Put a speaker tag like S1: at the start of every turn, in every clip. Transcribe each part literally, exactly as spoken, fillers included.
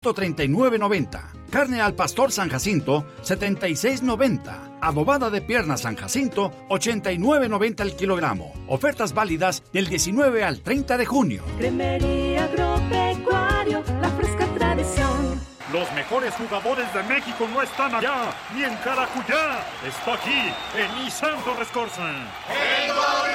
S1: treinta y nueve noventa. Carne al pastor San Jacinto, setenta y seis noventa. Adobada de pierna San Jacinto, ochenta y nueve noventa el kilogramo. Ofertas válidas del diecinueve al treinta de junio.
S2: Cremería Agropecuario, la fresca tradición.
S3: Los mejores jugadores de México no están allá, ni en Caracuyá. Está aquí, en Nissan Torres Corsa.
S4: ¿En dónde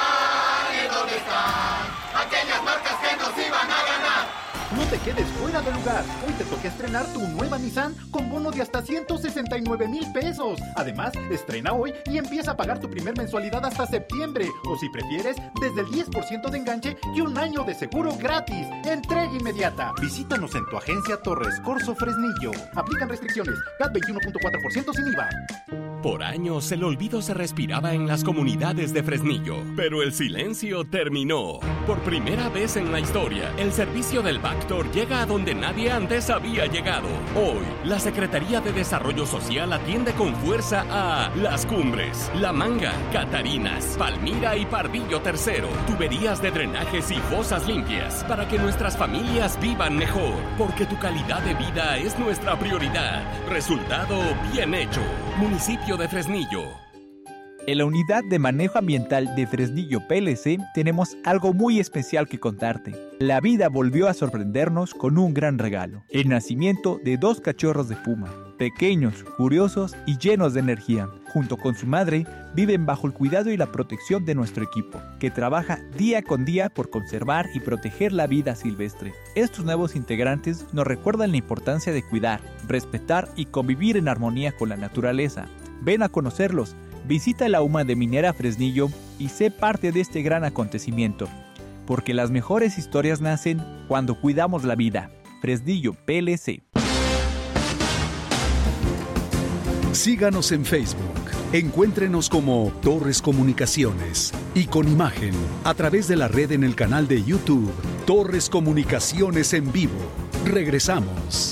S4: están? ¿En dónde están? Aquellas marcas que nos iban a ganar.
S5: No te quedes fuera de lugar. Hoy te toca estrenar tu nueva Nissan con bono de hasta ciento sesenta y nueve mil pesos. Además, estrena hoy y empieza a pagar tu primer mensualidad hasta septiembre. O si prefieres, desde el diez por ciento de enganche y un año de seguro gratis. Entrega inmediata. Visítanos en tu agencia Torres Corso Fresnillo. Aplican restricciones. C A T veintiuno punto cuatro por ciento sin I V A.
S6: Por años el olvido se respiraba en las comunidades de Fresnillo, pero el silencio terminó. Por primera vez en la historia, el servicio del Bactor llega a donde nadie antes había llegado. Hoy, la Secretaría de Desarrollo Social atiende con fuerza a Las Cumbres, La Manga, Catarinas, Palmira y Pardillo Tercero. Tuberías de drenajes y fosas limpias para que nuestras familias vivan mejor, porque tu calidad de vida es nuestra prioridad. Resultado bien hecho. Municipio de Fresnillo.
S7: En la Unidad de Manejo Ambiental de Fresnillo P L C tenemos algo muy especial que contarte. La vida volvió a sorprendernos con un gran regalo: el nacimiento de dos cachorros de puma, pequeños, curiosos y llenos de energía. Junto con su madre, viven bajo el cuidado y la protección de nuestro equipo, que trabaja día con día por conservar y proteger la vida silvestre. Estos nuevos integrantes nos recuerdan la importancia de cuidar, respetar y convivir en armonía con la naturaleza. Ven a conocerlos, visita la U M A de Minera Fresnillo y sé parte de este gran acontecimiento, porque las mejores historias nacen cuando cuidamos la vida. Fresnillo P L C.
S8: Síganos en Facebook. Encuéntrenos como Torres Comunicaciones y con imagen a través de la red en el canal de YouTube Torres Comunicaciones en vivo. Regresamos.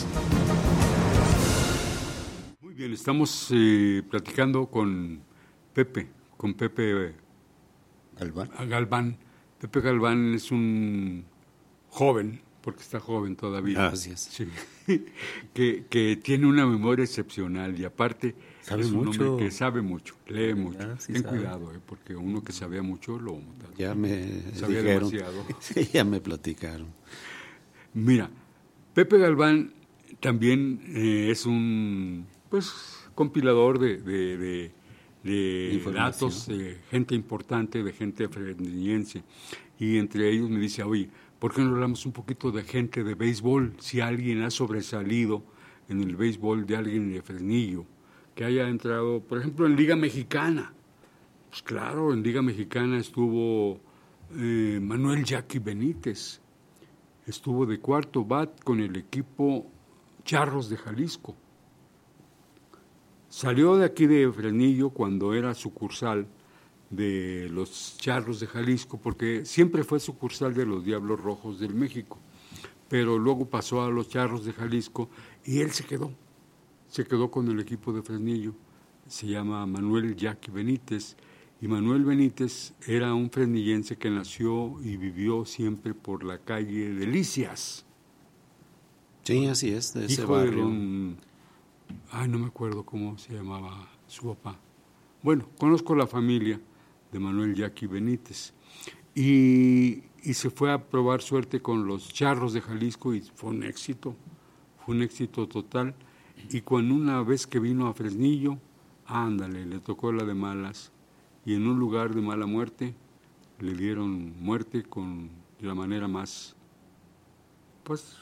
S9: Muy bien, estamos eh, platicando con Pepe, con Pepe
S10: Galván.
S9: Galván. Pepe Galván es un joven, porque está joven todavía.
S10: Gracias.
S9: Sí. que, que tiene una memoria excepcional y aparte
S10: sabe
S9: es un
S10: mucho.
S9: hombre que sabe mucho, lee mucho.
S10: Ya, sí
S9: Ten
S10: sabe.
S9: cuidado, eh, porque uno que sabía mucho lo
S10: ya me
S9: sabía
S10: dijeron.
S9: demasiado.
S10: Sí, ya me platicaron.
S9: Mira, Pepe Galván también eh, es un pues compilador de, de, de, de datos de gente importante, de gente fresnillense, y entre ellos me dice, oye, ¿por qué no hablamos un poquito de gente de béisbol? Si alguien ha sobresalido en el béisbol de alguien de Fresnillo, que haya entrado, por ejemplo, en Liga Mexicana. Pues claro, en Liga Mexicana estuvo eh, Manuel Jackie Benítez, estuvo de cuarto bat con el equipo Charros de Jalisco. Salió de aquí de Fresnillo cuando era sucursal de los Charros de Jalisco, porque siempre fue sucursal de los Diablos Rojos del México, pero luego pasó a los Charros de Jalisco y él se quedó, se quedó con el equipo de Fresnillo. Se llama Manuel Jackie Benítez, y Manuel Benítez era un fresnillense que nació y vivió siempre por la calle Delicias.
S10: Sí, así es, de ese
S9: Hijo
S10: barrio.
S9: de don, ay, no me acuerdo cómo se llamaba su papá. Bueno, conozco la familia de Manuel Jackie Benítez, y, y se fue a probar suerte con los Charros de Jalisco y fue un éxito, fue un éxito total. Y cuando una vez que vino a Fresnillo, ándale, le tocó la de malas, y en un lugar de mala muerte le dieron muerte con de la manera más, pues,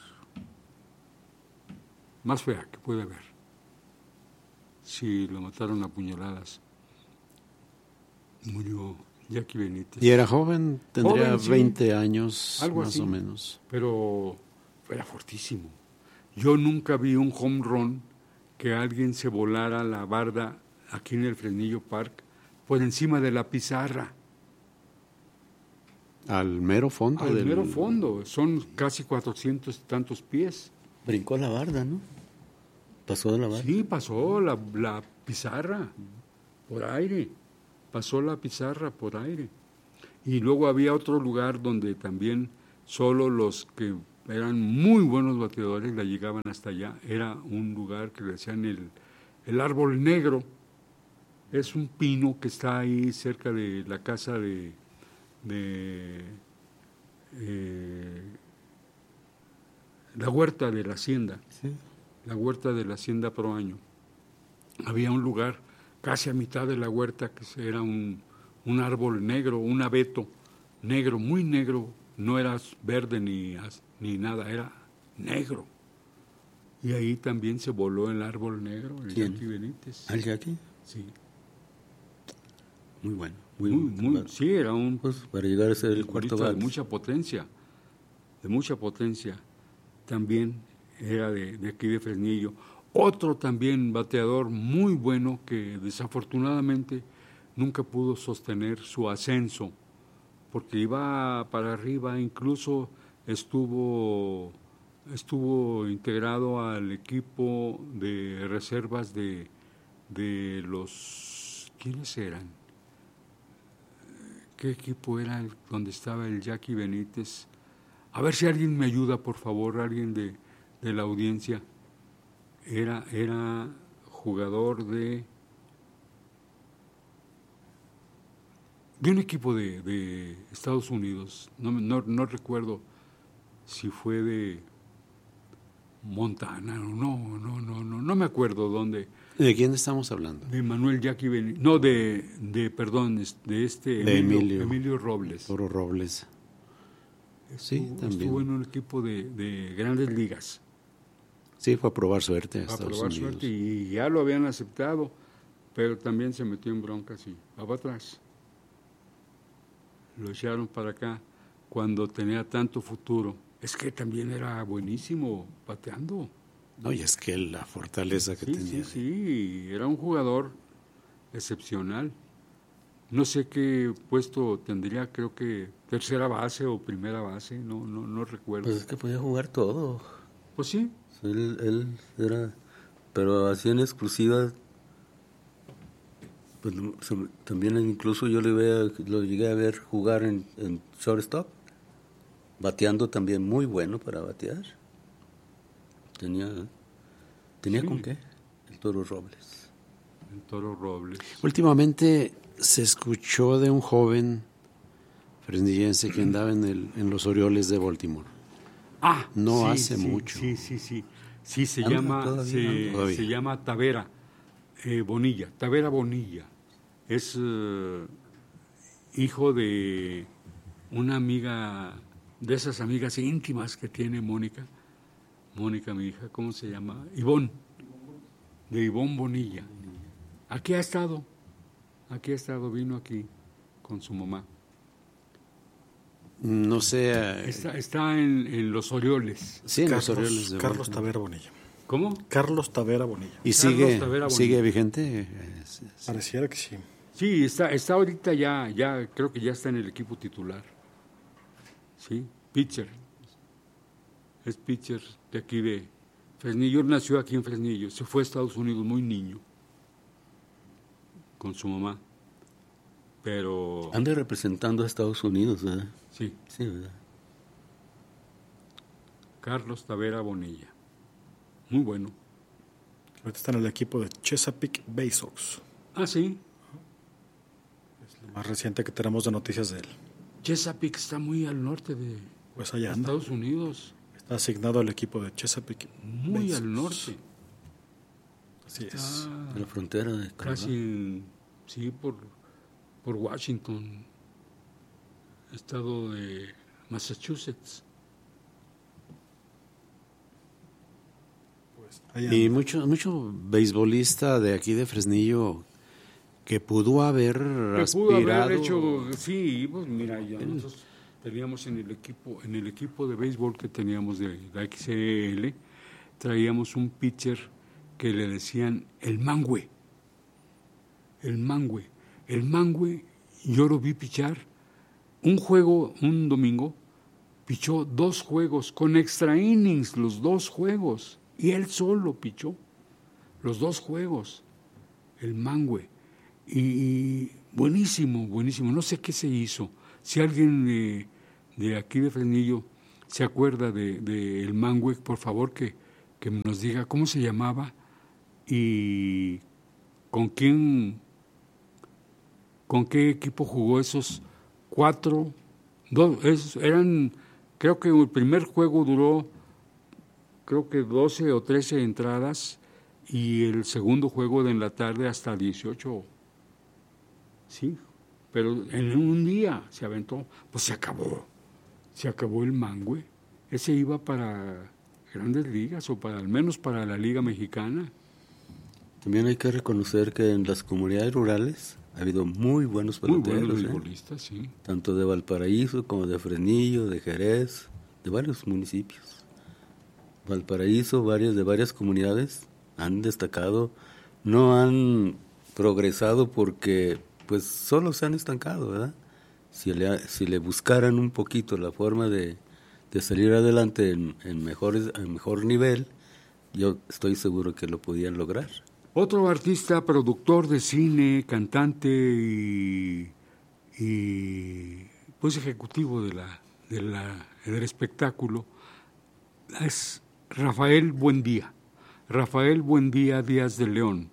S9: más fea que puede haber. Sí, lo mataron a puñaladas. Murió Jackie Benítez.
S10: Y era joven, tendría
S9: Joven, sí.
S10: veinte años,
S9: Algo
S10: más
S9: así,
S10: o menos.
S9: Pero era fortísimo. Yo nunca vi un home run que alguien se volara la barda aquí en el Fresnillo Park por encima de la pizarra.
S10: Al mero fondo.
S9: Al
S10: del...
S9: mero fondo. Son casi cuatrocientos y tantos pies.
S10: Brincó la barda, ¿no? Pasó de la barda.
S9: Sí, pasó la, la pizarra por aire. Pasó la pizarra por aire. Y luego había otro lugar donde también solo los que eran muy buenos bateadores, la llegaban hasta allá. Era un lugar que le decían el, el árbol negro. Es un pino que está ahí cerca de la casa de, de eh, la huerta de la hacienda,
S10: sí.
S9: La huerta de la hacienda Proaño. Había un lugar casi a mitad de la huerta que era un, un árbol negro, un abeto negro, muy negro, no era verde ni, ni nada, era negro. Y ahí también se voló el árbol negro, el
S10: ¿Quién?
S9: Jackie Benítez.
S10: ¿Al Jackie?
S9: Sí.
S10: Muy bueno. Muy,
S9: Muy,
S10: muy,
S9: muy, sí, era un...
S10: Pues para llegar a ser el cuarto
S9: de
S10: bat.
S9: mucha potencia, de mucha potencia. También era de, de aquí de Fresnillo. Otro también bateador muy bueno que desafortunadamente nunca pudo sostener su ascenso, porque iba para arriba, incluso estuvo, estuvo integrado al equipo de reservas de, de los... ¿Quiénes eran? ¿Qué equipo era el, donde estaba el Jackie Benítez? A ver si alguien me ayuda, por favor, alguien de, de la audiencia. Era, era jugador de, de un equipo de, de Estados Unidos. No, no, no recuerdo si fue de Montana, no, no, no, no, no me acuerdo dónde.
S11: ¿De quién estamos hablando?
S9: De Manuel Jackie Benítez, no, de, de, perdón, de este
S11: de
S9: Emilio,
S11: Emilio,
S9: Emilio Robles.
S11: Toro Robles. Sí,
S9: estuvo,
S11: también.
S9: Estuvo en un equipo de, de grandes ligas.
S11: Sí, fue a probar suerte a,
S9: a
S11: Estados
S9: probar
S11: Unidos.
S9: suerte y ya lo habían aceptado, pero también se metió en broncas y va para atrás. Lo echaron para acá cuando tenía tanto futuro. Es que también era buenísimo pateando.
S11: No, y es que la fortaleza que
S9: sí,
S11: tenía.
S9: Sí, sí, era un jugador excepcional. No sé qué puesto tendría, creo que tercera base o primera base, no, no, no recuerdo.
S10: Pues es que podía jugar todo.
S9: Pues sí.
S10: Él, él era, pero así en exclusiva, pues también incluso yo le veía, lo llegué a ver jugar en, en shortstop, bateando también muy bueno para batear. Tenía, tenía
S9: sí.
S10: con qué, el Toro Robles.
S9: El Toro Robles.
S11: Últimamente se escuchó de un joven fresnillense que andaba en, el, en los Orioles de Baltimore.
S9: Ah,
S11: no
S9: sí,
S11: hace
S9: sí,
S11: mucho.
S9: Sí, sí, sí. Sí, se
S10: Anda
S9: llama,
S10: todavía,
S9: se,
S11: todavía.
S9: se llama Tavera eh, Bonilla, Tavera Bonilla. Es uh, hijo de una amiga, de esas amigas íntimas que tiene Mónica. Mónica, mi hija, ¿cómo se llama? Ivonne, de Ivonne Bonilla. Aquí ha estado, aquí ha estado, vino aquí con su mamá.
S11: No sé. Eh,
S9: Está, está en, en los Orioles.
S11: Sí, en
S12: Carlos,
S11: los Orioles de
S12: Carlos
S11: Baltimore.
S12: Tavera Bonilla.
S9: ¿Cómo?
S12: Carlos Tavera Bonilla.
S11: ¿Y
S9: Carlos
S11: sigue,
S9: Tavera Bonilla.
S11: sigue vigente? Eh, sí, sí.
S12: Pareciera que sí.
S9: Sí, está, está ahorita ya, ya, creo que ya está en el equipo titular. Sí, pitcher. Es pitcher de aquí de Fresnillo. Nació aquí en Fresnillo. Se fue a Estados Unidos muy niño. Con su mamá. Pero...
S10: Anda representando a Estados Unidos, ¿verdad?
S9: Sí.
S10: Sí, ¿verdad?
S9: Carlos Tavera Bonilla. Muy bueno.
S12: Ahorita está en el equipo de Chesapeake Bay Sox.
S9: Ah, sí.
S12: Es lo más reciente que tenemos de noticias de él.
S9: Chesapeake está muy al norte de
S12: Pues allá anda.
S9: Estados Unidos.
S12: Está asignado al equipo de Chesapeake
S9: Muy
S12: Bay
S9: al
S12: Sox.
S9: norte.
S12: Así
S9: Está
S12: es.
S10: En la frontera de Canadá.
S9: casi, en- sí, por, por Washington, estado de Massachusetts.
S12: Allá
S11: Y
S12: anda.
S11: mucho, mucho beisbolista de aquí de Fresnillo que pudo haber
S9: Que
S11: aspirado.
S9: pudo haber hecho, sí, pues mira, ya nosotros teníamos en el equipo, en el equipo de béisbol que teníamos de la X E L, traíamos un pitcher que le decían el mangüe, el mangüe, el mangüe, yo lo vi pichar un juego, un domingo, pichó dos juegos con extra innings, los dos juegos, y él solo pichó los dos juegos, el mangüe. Y buenísimo, buenísimo. No sé qué se hizo. Si alguien de, de aquí de Fresnillo se acuerda de, de el Mangue, por favor, que, que nos diga cómo se llamaba y con quién, con qué equipo jugó esos cuatro, dos, esos eran, creo que el primer juego duró, creo que doce o trece entradas y el segundo juego de en la tarde hasta dieciocho, sí, pero en un día se aventó, pues se acabó, se acabó el Mangue, ese iba para grandes ligas o para al menos para la Liga Mexicana.
S10: También hay que reconocer que en las comunidades rurales ha habido muy buenos peloteros.
S9: Muy buenos
S10: ¿eh?
S9: futbolistas, sí.
S10: Tanto de Valparaíso como de Fresnillo, de Jerez, de varios municipios. Valparaíso, varias de varias comunidades han destacado, no han progresado porque pues solo se han estancado, ¿verdad? Si le, si le buscaran un poquito la forma de, de salir adelante en, en, mejores, en mejor nivel, yo estoy seguro que lo podían lograr.
S9: Otro artista, productor de cine, cantante y, y pues ejecutivo de la, de la, del espectáculo, es Rafael Buendía. Rafael Buendía Díaz de León.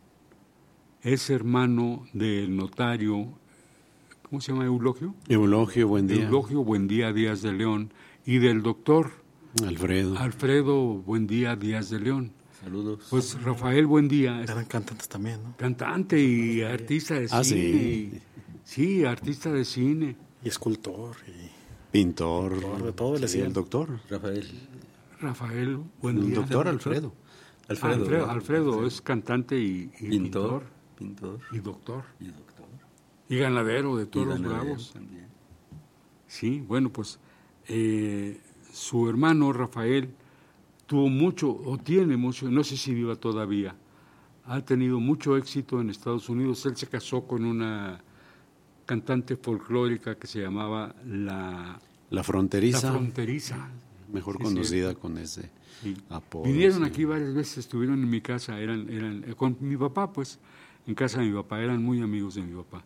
S9: Es hermano del notario, ¿cómo se llama? ¿Eulogio?
S11: Eulogio Buendía.
S9: Eulogio Buendía Díaz de León y del doctor
S11: Alfredo.
S9: Alfredo Buendía Díaz de León.
S10: Saludos.
S9: Pues Rafael Buendía.
S12: Eran cantantes también, ¿no?
S9: Cantante y artista de
S11: ah,
S9: cine.
S11: Sí.
S9: Sí, artista de cine.
S12: Y escultor. Y
S11: pintor.
S12: pintor de todo le
S11: sí, el doctor.
S10: Rafael.
S9: Rafael Buendía.
S11: El doctor Alfredo.
S10: Alfredo,
S9: Alfredo,
S10: ¿no?
S9: Alfredo es cantante y, y
S10: pintor,
S9: pintor.
S10: pintor.
S9: Y doctor.
S10: Y doctor.
S9: Y ganadero de toros
S10: ganadero
S9: bravos.
S10: También.
S9: Sí, bueno, pues eh, su hermano Rafael tuvo mucho, o tiene mucho, no sé si viva todavía, ha tenido mucho éxito en Estados Unidos. Él se casó con una cantante folclórica que se llamaba La,
S11: la Fronteriza.
S9: La Fronteriza.
S11: Mejor
S9: sí,
S11: conocida
S9: sí.
S11: con ese
S9: sí.
S11: apodo.
S9: Vinieron
S11: sí.
S9: aquí varias veces, estuvieron en mi casa, eran, eran eh, con mi papá, pues, en casa de mi papá, eran muy amigos de mi papá.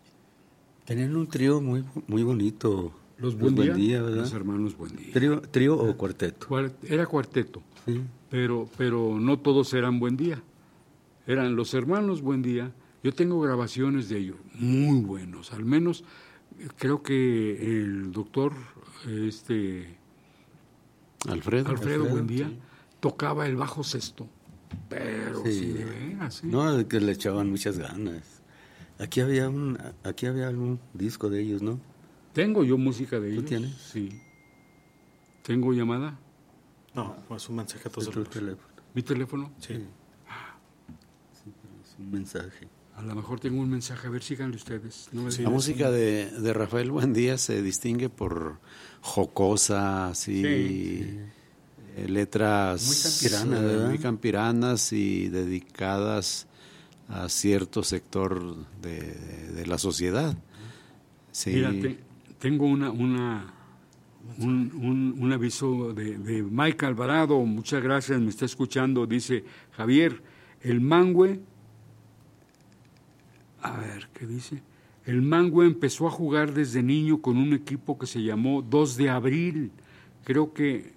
S10: Tenían un trío muy muy bonito.
S9: Los Buendía,
S10: Buendía, ¿verdad?
S9: Los hermanos Buendía.
S10: ¿Trío, trío o cuarteto?
S9: Era cuarteto,
S10: sí.
S9: pero, pero no todos eran Buendía. Eran los hermanos Buendía. Yo tengo grabaciones de ellos, muy buenos. Al menos creo que el doctor este
S11: Alfredo,
S9: Alfredo,
S11: Alfredo
S9: Buendía
S11: sí.
S9: tocaba el bajo sexto. Pero sí, sí de veras, sí.
S10: No, que le echaban muchas ganas. Aquí había un aquí había un disco de ellos, ¿no?
S9: Tengo yo música de ellos.
S10: ¿Tú tienes?
S9: Sí. ¿Tengo llamada?
S12: No, es un mensaje a todos.
S10: Teléfono.
S9: ¿Mi teléfono?
S12: Sí.
S9: Ah.
S10: Sí, pero es un mensaje.
S9: A lo mejor tengo un mensaje, a ver, síganle ustedes. No
S11: sí, la música de, de Rafael Buendía se distingue por jocosa, así, sí, sí. Eh, letras
S10: muy campiranas, ¿verdad?
S11: muy campiranas y dedicadas a cierto sector de, de, de la sociedad. Sí.
S9: Mira, te, tengo una, una un, un, un aviso de, de Mike Alvarado, muchas gracias, me está escuchando, dice Javier, el Mangue, a ver, ¿qué dice? El Mangue empezó a jugar desde niño con un equipo que se llamó dos de abril, creo que,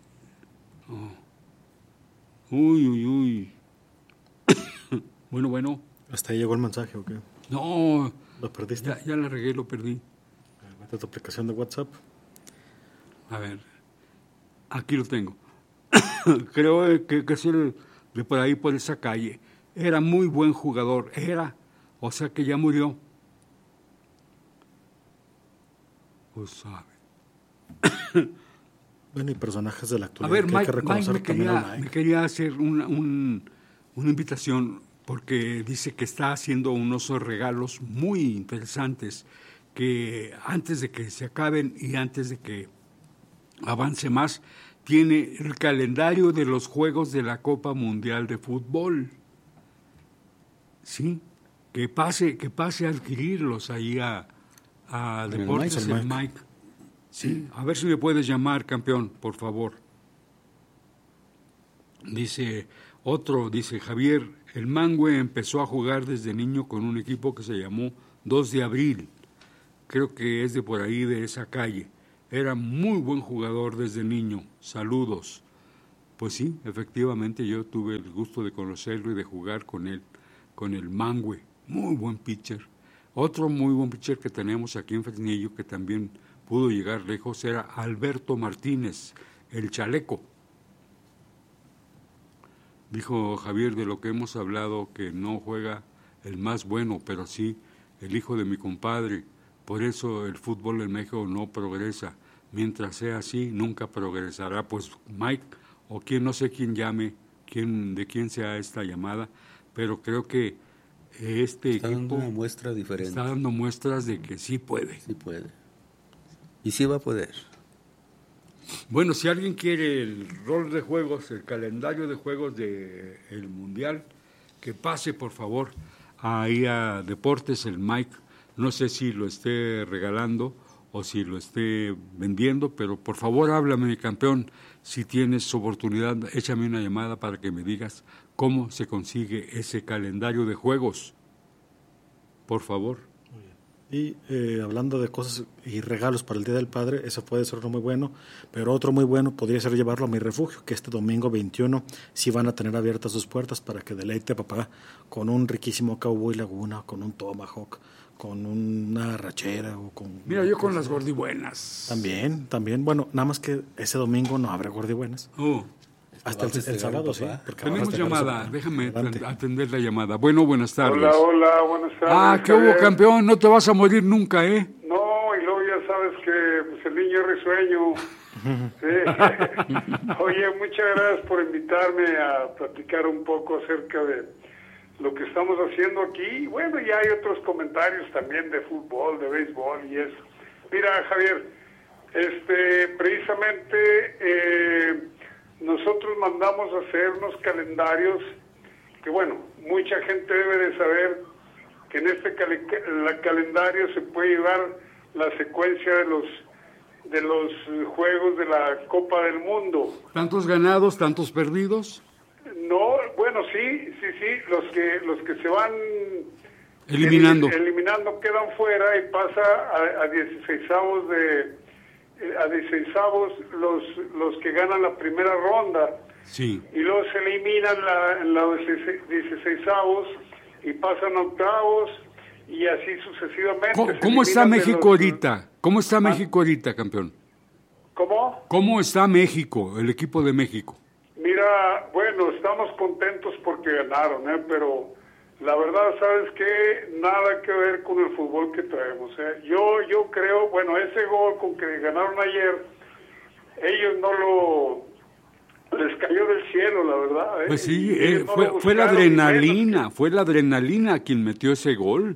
S9: oh. uy, uy, uy, bueno, bueno.
S12: ¿Hasta ahí llegó el mensaje o qué?
S9: No,
S12: ¿Lo perdiste?
S9: Ya, ya la regué, lo perdí.
S12: Mete tu aplicación de WhatsApp.
S9: A ver, aquí lo tengo. Creo que, que es el de por ahí, por esa calle. Era muy buen jugador, era, o sea que ya murió. Pues sabe.
S12: Bueno, y personajes de la
S9: A
S12: actualidad
S9: ver,
S12: que
S9: Mike,
S12: hay que reconocer
S9: Mike me,
S12: también
S9: quería,
S12: a Mike.
S9: me quería hacer una, un, una invitación porque dice que está haciendo unos regalos muy interesantes que antes de que se acaben y antes de que avance más, tiene el calendario de los Juegos de la Copa Mundial de Fútbol. Sí, que pase, que pase a adquirirlos ahí a, a Deportes el Mike. Mike. Sí, a ver si me puedes llamar, campeón, por favor. Dice otro, dice Javier, el Mangue empezó a jugar desde niño con un equipo que se llamó dos de abril. Creo que es de por ahí, de esa calle. era muy buen jugador desde niño. Saludos. Pues sí, efectivamente yo tuve el gusto de conocerlo y de jugar con él, con el Mangue, muy buen pitcher. Otro muy buen pitcher que tenemos aquí en Fresnillo, que también pudo llegar lejos, era Alberto Martínez, el Chaleco. Dijo Javier, de lo que hemos hablado, que no juega el más bueno, pero sí el hijo de mi compadre. Por eso el fútbol en México no progresa. Mientras sea así, nunca progresará. Pues Mike, o quien, no sé quién llame, quién, de quién sea esta llamada, pero creo que este
S10: está
S9: equipo
S10: dando una muestra diferente.
S9: Está dando muestras de que sí puede.
S10: Sí puede. Y sí va a poder.
S9: Bueno, si alguien quiere el rol de juegos, el calendario de juegos del de Mundial, que pase por favor ahí a Deportes, el Mike. No sé si lo esté regalando o si lo esté vendiendo, pero por favor háblame, campeón. Si tienes oportunidad, échame una llamada para que me digas cómo se consigue ese calendario de juegos. Por favor.
S12: Y eh, hablando de cosas y regalos para el Día del Padre, eso puede ser uno muy bueno, pero otro muy bueno podría ser llevarlo a Mi Refugio, que este domingo veintiuno sí van a tener abiertas sus puertas para que deleite a papá con un riquísimo Cowboy Laguna, con un Tomahawk, con una rachera o con...
S9: Mira, yo con las gordibuenas.
S12: También, también. Bueno, nada más que ese domingo no habrá gordibuenas.
S9: Oh.
S12: Hasta el, el sábado, sí.
S9: Tenemos llamada, déjame Adelante. atender la llamada. Bueno, buenas tardes.
S13: Hola, hola, buenas tardes.
S9: Ah, ¿qué hubo, campeón? No te vas a morir nunca, ¿eh?
S13: No, y luego ya sabes que pues, el niño es risueño. Sí. Oye, muchas gracias por invitarme a platicar un poco acerca de lo que estamos haciendo aquí. Bueno, ya hay otros comentarios también de fútbol, de béisbol y eso. Mira, Javier, este, precisamente... Eh, nosotros mandamos a hacer unos calendarios que, bueno, mucha gente debe de saber que en este cal- la calendario se puede llevar la secuencia de los de los juegos de la Copa del Mundo.
S9: ¿Tantos ganados, tantos perdidos?
S13: No, bueno, sí, sí, sí, los que los que se van
S9: eliminando,
S13: elim- eliminando quedan fuera y pasa a, a dieciseisavos de a dieciseisavos los los que ganan la primera ronda.
S9: Sí.
S13: Y luego se eliminan la, en los dieciseisavos y pasan a octavos y así sucesivamente.
S9: ¿Cómo, ¿cómo está México los... ahorita? ¿Cómo está ¿Ah? México ahorita, campeón?
S13: ¿Cómo?
S9: ¿Cómo está México, el equipo de México?
S13: Mira, bueno, estamos contentos porque ganaron, ¿eh? Pero la verdad, ¿sabes qué? Nada que ver con el fútbol que traemos, ¿eh? Yo yo creo, bueno, ese gol con que ganaron ayer, ellos no lo... les cayó del cielo, la verdad, ¿eh?
S9: Pues sí, eh, no fue, fue la adrenalina, fue la adrenalina quien metió ese gol.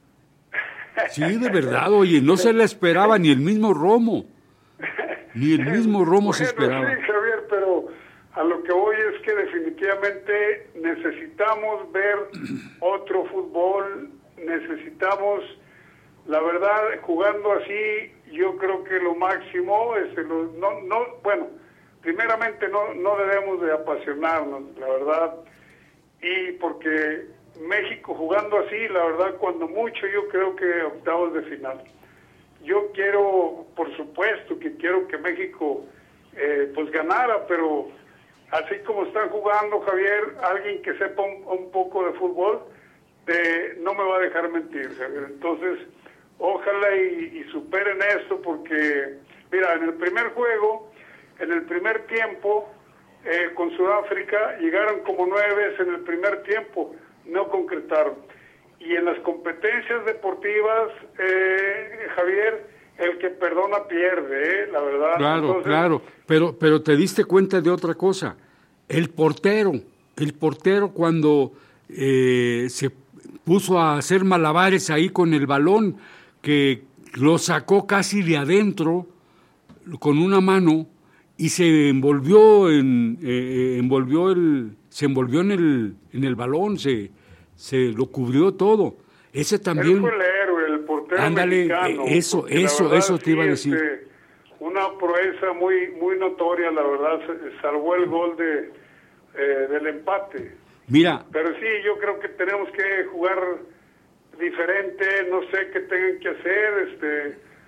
S9: Sí, de verdad, oye, no se le esperaba ni el mismo Romo. Ni el mismo Romo
S13: bueno,
S9: se esperaba.
S13: Sí, Javier, pero... a lo que voy es que definitivamente necesitamos ver otro fútbol, necesitamos, la verdad, jugando así, yo creo que lo máximo es, el, no, no, bueno, primeramente no, no debemos de apasionarnos, la verdad, y porque México jugando así, la verdad, cuando mucho yo creo que octavos de final. Yo quiero, por supuesto, que quiero que México eh, pues ganara, pero... así como están jugando, Javier, alguien que sepa un, un poco de fútbol, de, no me va a dejar mentir, Javier. Entonces, ojalá y, y superen esto, porque, mira, en el primer juego, en el primer tiempo, eh, con Sudáfrica, llegaron como nueve en el primer tiempo, no concretaron. Y en las competencias deportivas, eh, Javier, el que perdona pierde, ¿eh? La verdad.
S9: Claro,
S13: Entonces,
S9: claro, pero, pero te diste cuenta de otra cosa. El portero, el portero cuando eh, se puso a hacer malabares ahí con el balón, que lo sacó casi de adentro con una mano y se envolvió en eh, envolvió el se envolvió en el en el balón, se se lo cubrió todo. Ese también.
S13: Él fue el héroe, el portero
S9: ándale,
S13: mexicano.
S9: Eso, eso,
S13: verdad,
S9: eso te
S13: sí,
S9: iba a decir.
S13: Este, una proeza muy muy notoria, la verdad, salvó el gol de eh, del empate.
S9: Mira.
S13: Pero sí, yo creo que tenemos que jugar diferente, no sé qué tengan que hacer, este,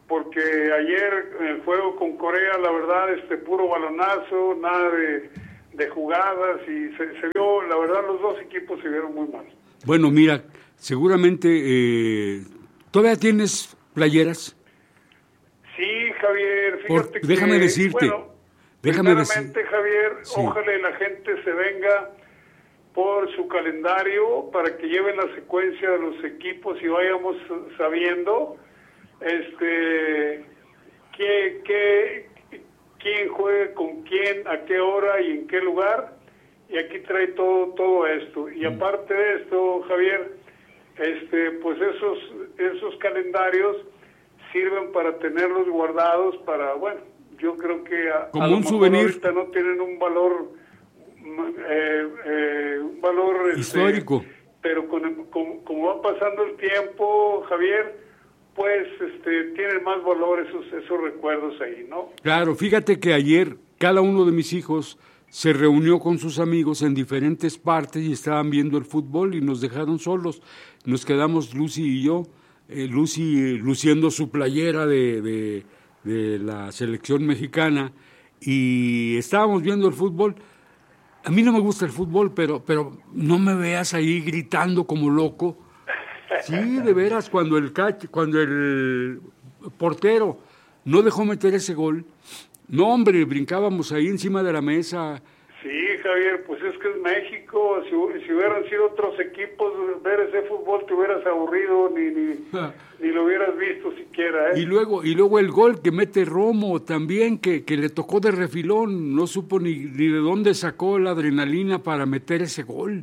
S13: porque ayer en el juego con Corea, la verdad, este puro balonazo, nada de, de jugadas, y se, se vio, la verdad, los dos equipos se vieron muy mal.
S9: Bueno, mira, seguramente, eh, ¿todavía tienes playeras?
S13: Sí, Javier, fíjate
S9: Por, déjame
S13: que,
S9: decirte,
S13: bueno,
S9: déjame
S13: primeramente,
S9: decir,
S13: Javier,
S9: sí.
S13: ojalá la gente se venga por su calendario para que lleven la secuencia de los equipos y vayamos sabiendo este qué, qué, quién juegue con quién, a qué hora y en qué lugar, y aquí trae todo todo esto. Y aparte de esto, Javier, este pues esos esos calendarios sirven para tenerlos guardados para, bueno, yo creo que a,
S9: como
S13: a lo
S9: un
S13: mejor
S9: souvenir
S13: ahorita no tienen un valor eh, eh, un valor
S9: histórico,
S13: este, pero con, con, como va pasando el tiempo, Javier, pues este tienen más valor esos esos recuerdos ahí, ¿no?
S9: Claro, fíjate que ayer cada uno de mis hijos se reunió con sus amigos en diferentes partes y estaban viendo el fútbol y nos dejaron solos. Nos quedamos Lucy y yo, eh, Lucy eh, luciendo su playera de, de, de la selección mexicana, y estábamos viendo el fútbol. A mí no me gusta el fútbol, pero, pero no me veas ahí gritando como loco. Sí, de veras, cuando el catch, cuando el portero no dejó meter ese gol, no, hombre, brincábamos ahí encima de la mesa.
S13: Sí, Javier, pues es que es México. Si, si hubieran sido otros equipos, ver ese fútbol te hubieras aburrido, ni ni, ni lo hubieras visto siquiera, ¿eh?
S9: Y luego, y luego el gol que mete Romo también, que, que le tocó de refilón, no supo ni, ni de dónde sacó la adrenalina para meter ese gol.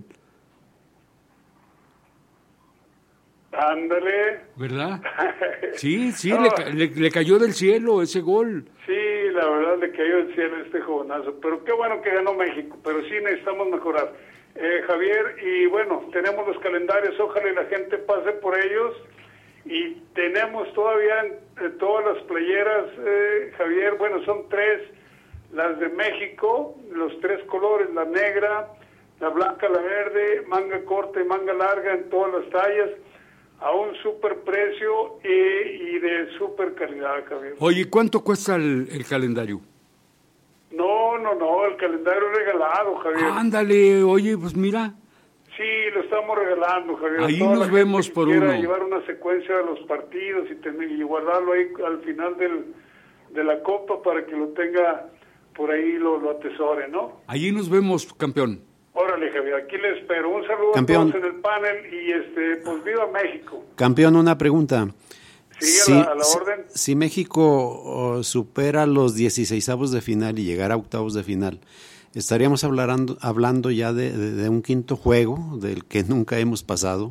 S13: Ándale.
S9: ¿Verdad? Sí, sí,
S13: No.
S9: le, ca- le, le cayó del cielo ese gol.
S13: Sí, la verdad le cayó el cielo a este jovenazo, pero qué bueno que ganó México, pero sí necesitamos mejorar. Eh, Javier, y bueno, tenemos los calendarios, ojalá y la gente pase por ellos, y tenemos todavía eh, todas las playeras, eh, Javier, bueno, son tres, las de México, los tres colores, la negra, la blanca, la verde, manga corta y manga larga en todas las tallas, a un super precio y, y de super calidad, Javier.
S9: Oye, ¿cuánto cuesta el, el calendario?
S13: No, no, no, el calendario es regalado, Javier.
S9: Ándale, oye, pues mira.
S13: Sí, lo estamos regalando, Javier.
S9: Ahí
S13: Toda
S9: nos
S13: la gente
S9: vemos
S13: que
S9: por
S13: quiera
S9: uno.
S13: llevar una secuencia de los partidos y, tener, y guardarlo ahí al final del, de la copa para que lo tenga por ahí, lo, lo atesore, ¿no?
S9: Allí nos vemos, campeón.
S13: Órale, Javier, aquí le espero. Un saludo
S11: Campeón.
S13: a todos en el panel y este, pues viva México.
S11: Campeón, una pregunta.
S13: Sí, a la- a la
S11: si-
S13: orden.
S11: Si México oh, supera los dieciseisavos de final y llegara a octavos de final, ¿estaríamos hablando, hablando ya de, de- de un quinto juego del que nunca hemos pasado?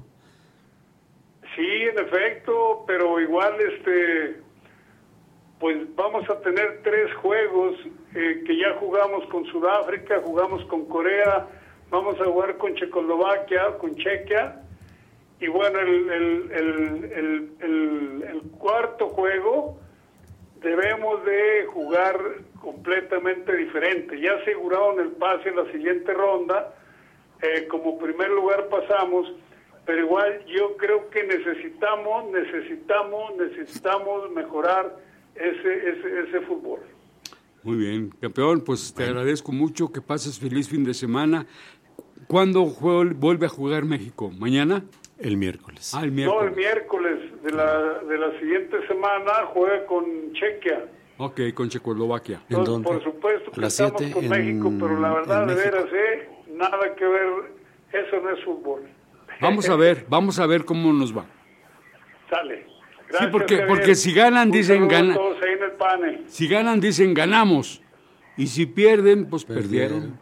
S13: Sí, en efecto, pero igual, este, pues vamos a tener tres juegos eh, que ya jugamos con Sudáfrica, jugamos con Corea, vamos a jugar con Checoslovaquia, con Chequia, y bueno, el, el, el, el, el, el cuarto juego debemos de jugar completamente diferente. Ya aseguraron el pase en la siguiente ronda, eh, como primer lugar pasamos, pero igual yo creo que necesitamos, necesitamos, necesitamos mejorar ese, ese, ese fútbol.
S9: Muy bien, campeón, pues te agradezco mucho, que pases feliz fin de semana. ¿Cuándo jue- vuelve a jugar México? ¿Mañana?
S11: El miércoles.
S9: Ah, el
S13: No,
S9: miércoles.
S13: el miércoles de la, de la siguiente semana juega con Chequia.
S9: Ok, con Checoslovaquia.
S13: Entonces, por supuesto que
S11: A las
S13: estamos
S11: siete
S13: con
S11: en-
S13: México, pero la verdad,
S11: en
S13: de
S11: México.
S13: veras, eh, nada que ver, eso no es fútbol.
S9: Vamos a ver, vamos a ver cómo nos va.
S13: Sale.
S9: Sí,
S13: Gracias,
S9: porque,
S13: Javier.
S9: porque si ganan,
S13: Un
S9: dicen
S13: saludo a
S9: gana.
S13: todos ahí en el panel.
S9: Si ganan, dicen ganamos. Y si pierden, pues perdieron.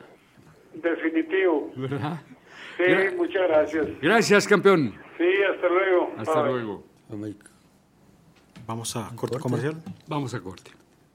S13: Definitivo.
S9: ¿Verdad?
S13: Sí, muchas gracias.
S9: Gracias, campeón.
S13: Sí, hasta luego.
S9: Hasta
S13: Bye.
S9: luego.
S12: Vamos a corte comercial.
S9: Vamos a corte.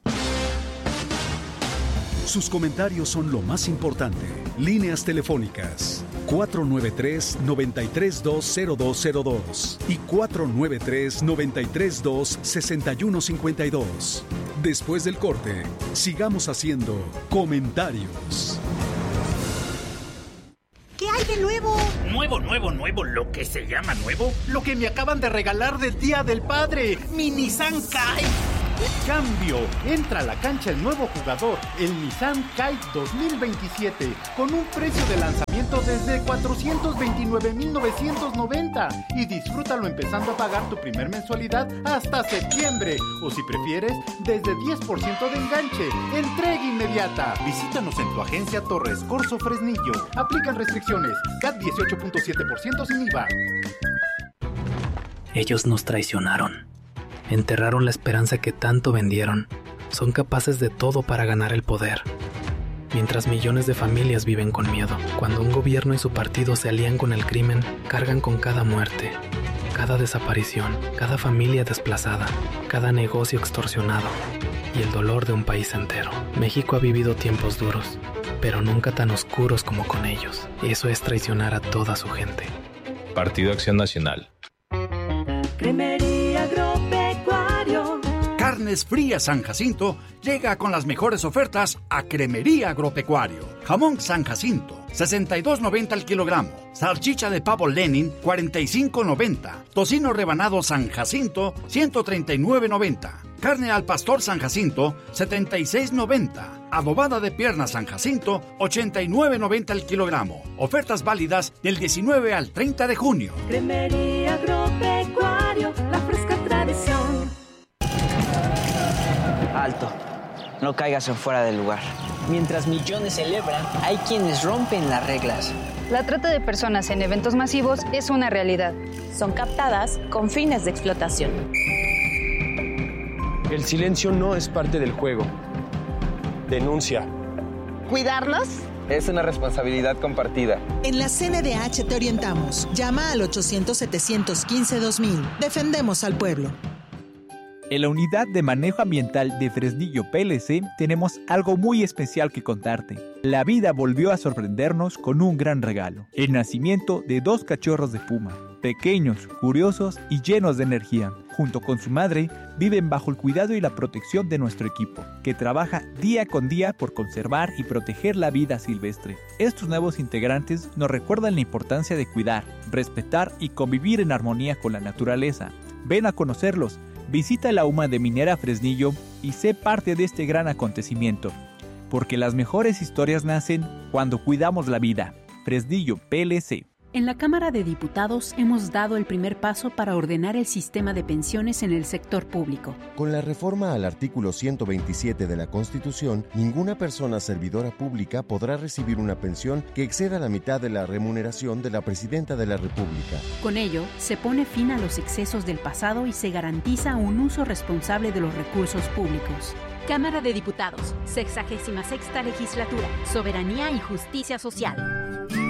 S8: Sus comentarios son lo más importante. Líneas telefónicas cuatro nueve tres, nueve tres dos, cero dos cero dos y cuatro nueve tres, nueve tres dos, seis uno cinco dos. Después del corte, sigamos haciendo comentarios.
S14: ¿Qué hay de nuevo? nuevo, nuevo, nuevo, lo que se llama nuevo.
S5: Lo que me acaban de regalar del Día del Padre, mi Nissan Kite. Cambio, entra a la cancha el nuevo jugador, el Nissan Kite dos mil veintisiete, con un precio de lanzamiento desde cuatrocientos veintinueve mil novecientos noventa y disfrútalo empezando a pagar tu primer mensualidad hasta septiembre, o si prefieres, desde diez por ciento de enganche. Entrega inmediata. Visítanos en tu agencia Torres Corso Fresnillo. Aplican restricciones. C A T dieciocho punto siete por ciento sin I V A.
S15: Ellos nos traicionaron. Enterraron la esperanza que tanto vendieron. Son capaces de todo para ganar el poder. Mientras millones de familias viven con miedo. Cuando un gobierno y su partido se alían con el crimen, cargan con cada muerte, cada desaparición, cada familia desplazada, cada negocio extorsionado y el dolor de un país entero. México ha vivido tiempos duros, pero nunca tan oscuros como con ellos. Eso es traicionar a toda su gente.
S16: Partido Acción Nacional.
S2: Cremería Agropecuario.
S1: Carnes Frías San Jacinto llega con las mejores ofertas a Cremería Agropecuario. Jamón San Jacinto, sesenta y dos noventa al kilogramo. Salchicha de pavo Lenin, cuarenta y cinco noventa. Tocino rebanado San Jacinto, ciento treinta y nueve noventa. Carne al pastor San Jacinto, setenta y seis noventa. Adobada de pierna San Jacinto, ochenta y nueve noventa al kilogramo. Ofertas válidas del diecinueve al treinta de junio.
S2: Cremería Agropecuario, la fresca tradición.
S17: Alto, no caigas en fuera del lugar. Mientras millones celebran, hay quienes rompen las reglas.
S18: La trata de personas en eventos masivos es una realidad.
S19: Son captadas con fines de explotación.
S20: El silencio no es parte del juego. Denuncia.
S21: ¿Cuidarnos?
S20: Es una responsabilidad compartida.
S21: En la C N D H te orientamos. Llama al ochocientos, setecientos quince, dos mil. Defendemos al pueblo.
S7: En la Unidad de Manejo Ambiental de Fresnillo P L C tenemos algo muy especial que contarte. La vida volvió a sorprendernos con un gran regalo. El nacimiento de dos cachorros de puma. Pequeños, curiosos y llenos de energía. Junto con su madre, viven bajo el cuidado y la protección de nuestro equipo, que trabaja día con día por conservar y proteger la vida silvestre. Estos nuevos integrantes nos recuerdan la importancia de cuidar, respetar y convivir en armonía con la naturaleza. Ven a conocerlos. Visita la U M A de Minera Fresnillo y sé parte de este gran acontecimiento, porque las mejores historias nacen cuando cuidamos la vida. Fresnillo P L C.
S22: En la Cámara de Diputados hemos dado el primer paso para ordenar el sistema de pensiones en el sector público.
S23: Con la reforma al artículo ciento veintisiete de la Constitución, ninguna persona servidora pública podrá recibir una pensión que exceda la mitad de la remuneración de la Presidenta de la República.
S22: Con ello, se pone fin a los excesos del pasado y se garantiza un uso responsable de los recursos públicos.
S24: Cámara de Diputados, sexagésima sexta legislatura, Soberanía y Justicia Social.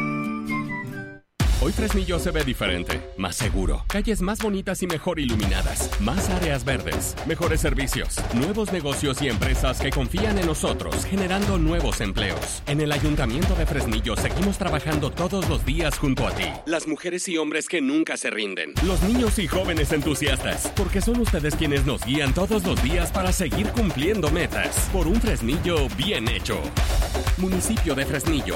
S6: Hoy Fresnillo se ve diferente, más seguro, calles más bonitas y mejor iluminadas, más áreas verdes, mejores servicios, nuevos negocios y empresas que confían en nosotros, generando nuevos empleos. En el Ayuntamiento de Fresnillo seguimos trabajando todos los días junto a ti. Las mujeres y hombres que nunca se rinden. Los niños y jóvenes entusiastas, porque son ustedes quienes nos guían todos los días para seguir cumpliendo metas. Por un Fresnillo bien hecho. Municipio de Fresnillo.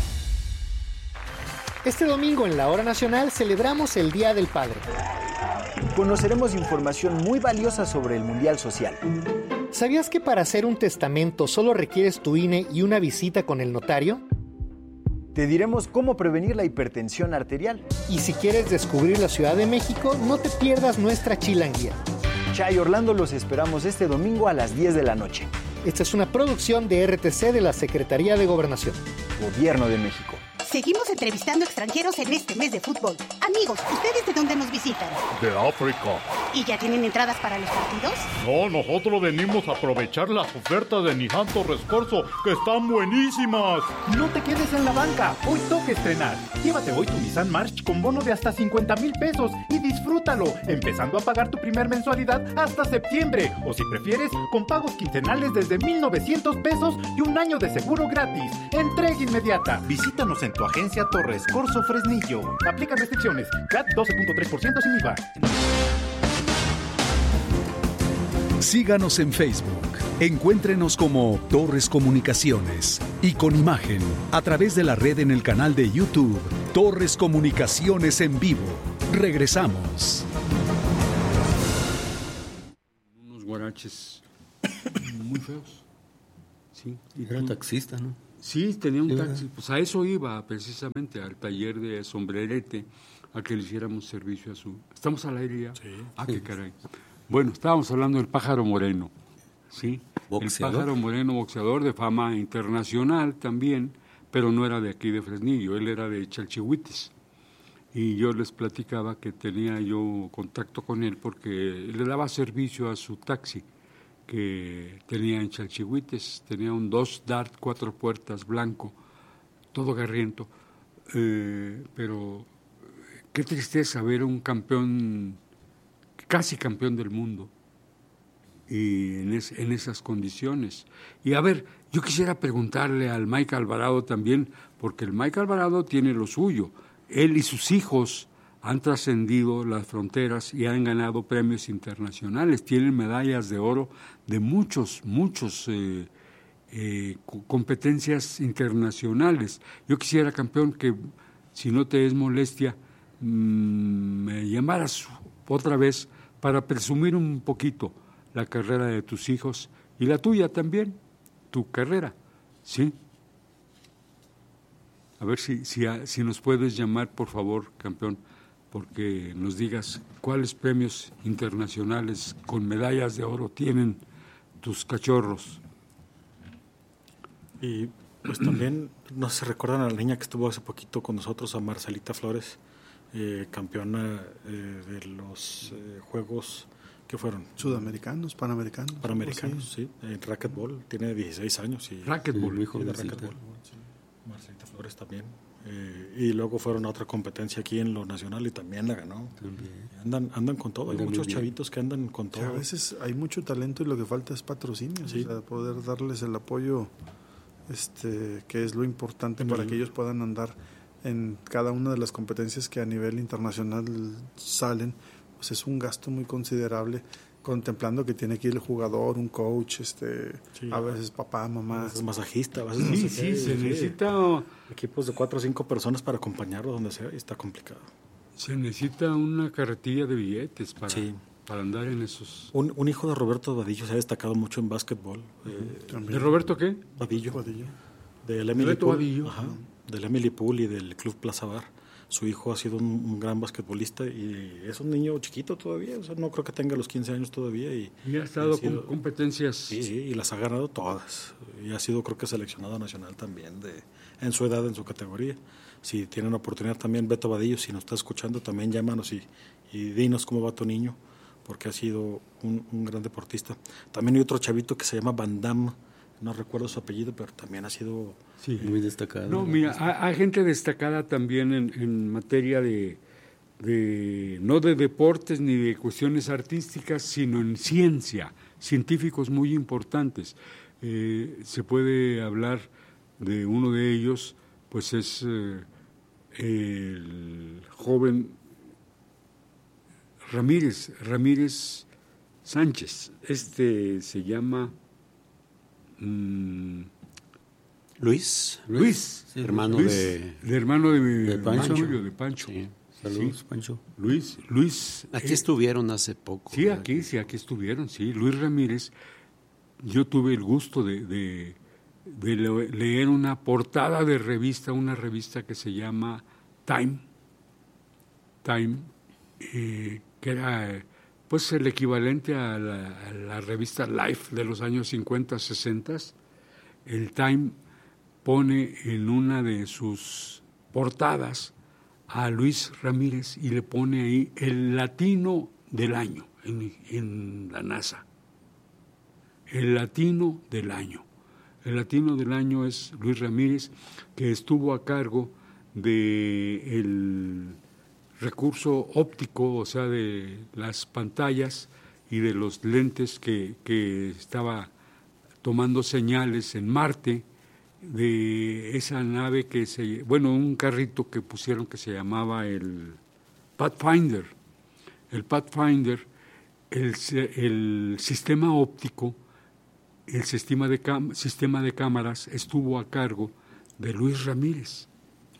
S25: Este domingo en la Hora Nacional celebramos el Día del Padre.
S26: Conoceremos información muy valiosa sobre el Mundial Social.
S25: ¿Sabías que para hacer un testamento solo requieres tu I N E y una visita con el notario?
S26: Te diremos cómo prevenir la hipertensión arterial.
S25: Y si quieres descubrir la Ciudad de México, no te pierdas nuestra chilanguía.
S26: Chay Orlando los esperamos este domingo a las diez de la noche.
S25: Esta es una producción de R T C de la Secretaría de Gobernación.
S26: Gobierno de México.
S27: Seguimos entrevistando extranjeros en este mes de fútbol. Amigos, ¿ustedes de dónde nos visitan?
S3: De África.
S27: ¿Y ya tienen entradas para los partidos?
S3: No, nosotros venimos a aprovechar las ofertas de Nissan Torres Corso, que están buenísimas.
S5: No te quedes en la banca, hoy toca estrenar. Llévate hoy tu Nissan March con bono de hasta cincuenta mil pesos y disfrútalo, empezando a pagar tu primer mensualidad hasta septiembre. O si prefieres, con pagos quincenales desde mil novecientos pesos y un año de seguro gratis. Entrega inmediata. Visítanos en tu agencia Torres Corso Fresnillo. Aplican restricciones. C A T doce punto tres por ciento sin I V A.
S8: Síganos en Facebook. Encuéntrenos como Torres Comunicaciones y con imagen a través de la red en el canal de YouTube Torres Comunicaciones en vivo. Regresamos.
S4: Unos guaraches muy feos. Sí.
S9: Era taxista, ¿no?
S4: Sí, tenía un
S9: Sí,
S4: taxi.
S9: ¿verdad?
S4: Pues a eso iba, precisamente, al taller de sombrerete, a que le hiciéramos servicio a su... ¿Estamos al aire ya? Sí. Ah, qué caray. Bueno, estábamos hablando del Pájaro Moreno, ¿sí?
S9: ¿Boxeador?
S4: El Pájaro Moreno, boxeador de fama internacional también, pero no era de aquí de Fresnillo, él era de Chalchihuites. Y yo les platicaba que tenía yo contacto con él porque le daba servicio a su taxi que tenía en Chalchihuites. Tenía un dos Dart cuatro puertas blanco, todo garriento, eh, pero qué tristeza ver un campeón, casi campeón del mundo, y en, es, en esas condiciones. Y a ver, yo quisiera preguntarle al Mike Alvarado también, porque el Mike Alvarado tiene lo suyo. Él y sus hijos han trascendido las fronteras y han ganado premios internacionales, tienen medallas de oro de muchos, muchos eh, eh, competencias internacionales. Yo quisiera, campeón, que si no te es molestia, mmm, me llamaras otra vez para presumir un poquito la carrera de tus hijos y la tuya también, tu carrera, ¿sí? A ver si, si, si nos puedes llamar, por favor, campeón, porque nos digas cuáles premios internacionales con medallas de oro tienen tus cachorros.
S10: Y pues también, no sé si recuerdan a la niña que estuvo hace poquito con nosotros, a Marcelita Flores, eh, campeona eh, de los eh, Juegos que fueron
S11: sudamericanos, panamericanos.
S10: Panamericanos, sí, en racquetball, tiene dieciséis años. Y,
S4: racquetball,
S10: sí, de racquetball. Sí. Marcelita Flores también. Eh, y luego fueron a otra competencia aquí en lo nacional y también la ganó. También. Andan andan con todo, hay Andan muchos chavitos que andan con todo.
S11: Sí, a veces hay mucho talento y lo que falta es patrocinio, sí. O sea, poder darles el apoyo, este, que es lo importante en para el... que ellos puedan andar en cada una de las competencias que a nivel internacional salen. Pues es un gasto muy considerable, contemplando que tiene que ir el jugador, un coach, este, sí, a veces papá, mamá. A
S10: veces masajista, a veces
S4: sí, sí, sí, se necesita
S10: equipos de cuatro o cinco personas para acompañarlo donde sea y está complicado.
S4: Se necesita una carretilla de billetes para, sí. para andar en esos.
S10: Un, un hijo de Roberto Vadillo se ha destacado mucho en básquetbol.
S4: Eh, ¿De Roberto qué?
S10: Vadillo.
S11: Vadillo.
S10: Del Emily Pool, ajá, del Emily Pool y del Club Plaza Bar. Su hijo ha sido un, un gran basquetbolista y es un niño chiquito todavía, o sea, no creo que tenga los quince años todavía. Y,
S4: y ha estado
S10: y ha sido,
S4: con competencias.
S10: Sí, sí, y las ha ganado todas. Y ha sido, creo que, seleccionado nacional también, de en su edad, en su categoría. Si tienen oportunidad también, Beto Vadillo, si nos está escuchando, también llámanos y, y dinos cómo va tu niño, porque ha sido un, un gran deportista. También hay otro chavito que se llama Van Damme, no recuerdo su apellido, pero también ha sido
S9: sí, muy destacado.
S4: No, mira, hay, hay gente destacada también en, en materia de, de, no de deportes ni de cuestiones artísticas, sino en ciencia, científicos muy importantes. Eh, se puede hablar de uno de ellos, pues es eh, el joven Ramírez, Ramírez Sánchez. Este se llama...
S9: Luis,
S4: Luis,
S9: sí, hermano
S4: Luis,
S9: de,
S4: de hermano de,
S9: de Pancho,
S4: Mario, de Pancho.
S9: Sí. Saludos,
S4: sí.
S9: Pancho.
S4: Luis, Luis.
S9: Aquí
S4: eh,
S9: estuvieron hace poco.
S4: Sí, aquí, aquí, sí, aquí estuvieron, sí. Luis Ramírez. Yo tuve el gusto de, de, de leer una portada de revista, una revista que se llama Time, Time, eh, que era pues el equivalente a la, a la revista Life de los años cincuenta, sesenta. El Time pone en una de sus portadas a Luis Ramírez y le pone ahí el latino del año en, en la NASA. El latino del año. El latino del año es Luis Ramírez, que estuvo a cargo de el recurso óptico, o sea, de las pantallas y de los lentes que, que estaba tomando señales en Marte, de esa nave que se, bueno, un carrito que pusieron que se llamaba el Pathfinder. El Pathfinder, el, el sistema óptico, el sistema de, cam, sistema de cámaras estuvo a cargo de Luis Ramírez.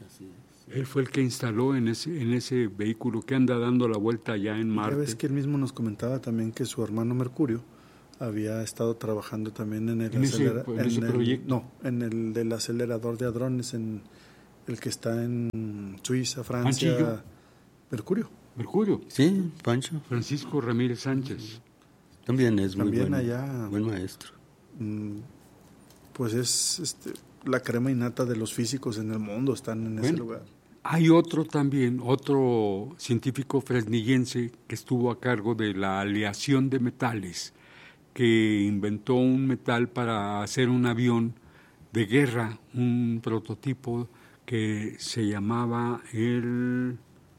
S4: Él fue el que instaló en ese, en ese vehículo que anda dando la vuelta allá en Marte.
S11: Ya ves que él mismo nos comentaba también que su hermano Mercurio había estado trabajando también en el,
S4: ¿En ese,
S11: acelera-
S4: en
S11: en
S4: ese
S11: el-
S4: proyecto?
S11: no, en el del acelerador de hadrones, en el que está en Suiza, Francia.
S4: Panchillo.
S11: Mercurio.
S4: Mercurio.
S9: Sí, Pancho.
S4: Francisco Ramírez Sánchez.
S9: También es muy
S11: También
S9: buen,
S11: allá.
S9: buen maestro.
S11: Mm, Pues es este, la crema innata de los físicos en el mundo, están en ese
S4: Bueno,
S11: lugar.
S4: Hay otro también, otro científico fresnillense que estuvo a cargo de la aleación de metales, que inventó un metal para hacer un avión de guerra, un prototipo que se llamaba el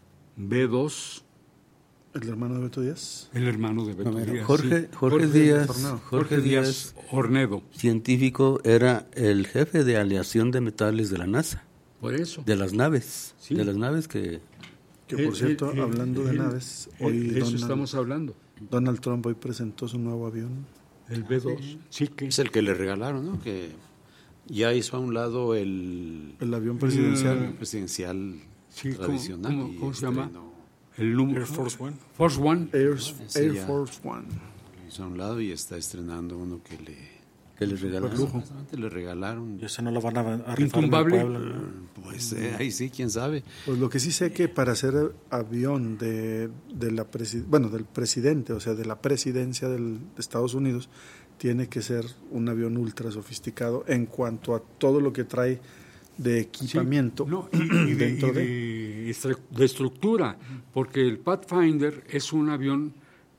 S4: B dos.
S11: ¿El hermano de Beto Díaz?
S4: El hermano de Beto
S9: No, mira,
S4: Díaz.
S9: Jorge,
S4: sí.
S9: Jorge, Díaz,
S11: Ornedo.
S9: Jorge Díaz
S4: Ornedo.
S9: Científico, era el jefe de aleación de metales de la NASA.
S4: Por eso.
S9: De las naves.
S4: Sí.
S9: De las naves que...
S11: Que por
S4: Él-
S11: cierto,
S4: él-
S11: hablando de
S4: él-
S11: naves,
S4: él-
S11: hoy
S4: de eso
S11: Donald,
S4: estamos hablando.
S11: Donald Trump hoy presentó su nuevo avión.
S4: El B dos. Sí, que
S9: Es el que le regalaron, ¿no? Que ya hizo a un lado el...
S11: El avión presidencial.
S9: el presidencial
S4: Sí, ¿cómo-
S9: tradicional.
S4: cómo-
S9: y
S4: cómo se llama?
S9: estrenó-
S4: El número
S10: Air Force One.
S4: Force One.
S11: Air,
S9: Ese
S11: Air
S9: ya.
S11: Force One.
S9: Lo hizo a un lado y está estrenando uno que le... Que le regalaron.
S11: lujo.
S9: Bastante le regalaron.
S10: Y ese no lo van a, a rifar en
S4: Intumbable.
S10: Puebla, ¿no?
S9: Pues eh, ahí sí, quién sabe.
S11: Pues lo que sí sé que para hacer avión de, de la presi- bueno, del presidente, o sea, de la presidencia del, de Estados Unidos, tiene que ser un avión ultra sofisticado en cuanto a todo lo que trae de equipamiento
S4: Sí, no, y, y de,
S11: dentro
S4: y
S11: de...
S4: de estra- de estructura, porque el Pathfinder es un avión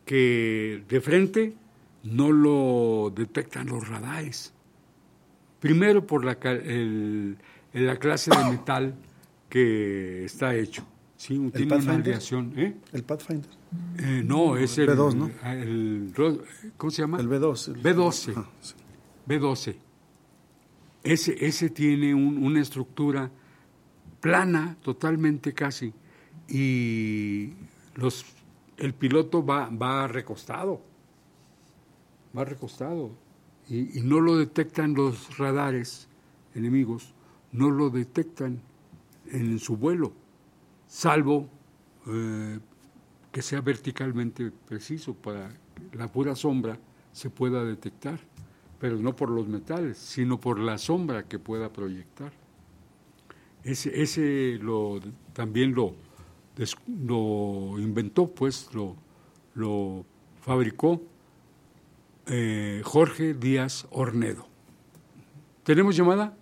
S4: que de frente no lo detectan los radares. Primero por la, ca- el- el- la clase de metal que está hecho. ¿Sí? Tiene una
S11: Pathfinder?
S4: aleación. ¿eh?
S11: El Pathfinder.
S4: Eh, no, es el
S11: B dos, ¿no?
S4: el ro- ¿Cómo se llama?
S11: El B dos. el-
S4: B doce.
S11: Ajá, sí.
S4: B doce. Ese, ese tiene un- una estructura plana, totalmente casi, y los, el piloto va, va recostado, va recostado, y, y no lo detectan los radares enemigos, no lo detectan en su vuelo, salvo eh, que sea verticalmente preciso para que la pura sombra se pueda detectar, pero no por los metales, sino por la sombra que pueda proyectar. Ese, ese lo, también lo, des- lo inventó, pues lo, lo fabricó eh, Jorge Díaz Ornedo. ¿Tenemos llamada?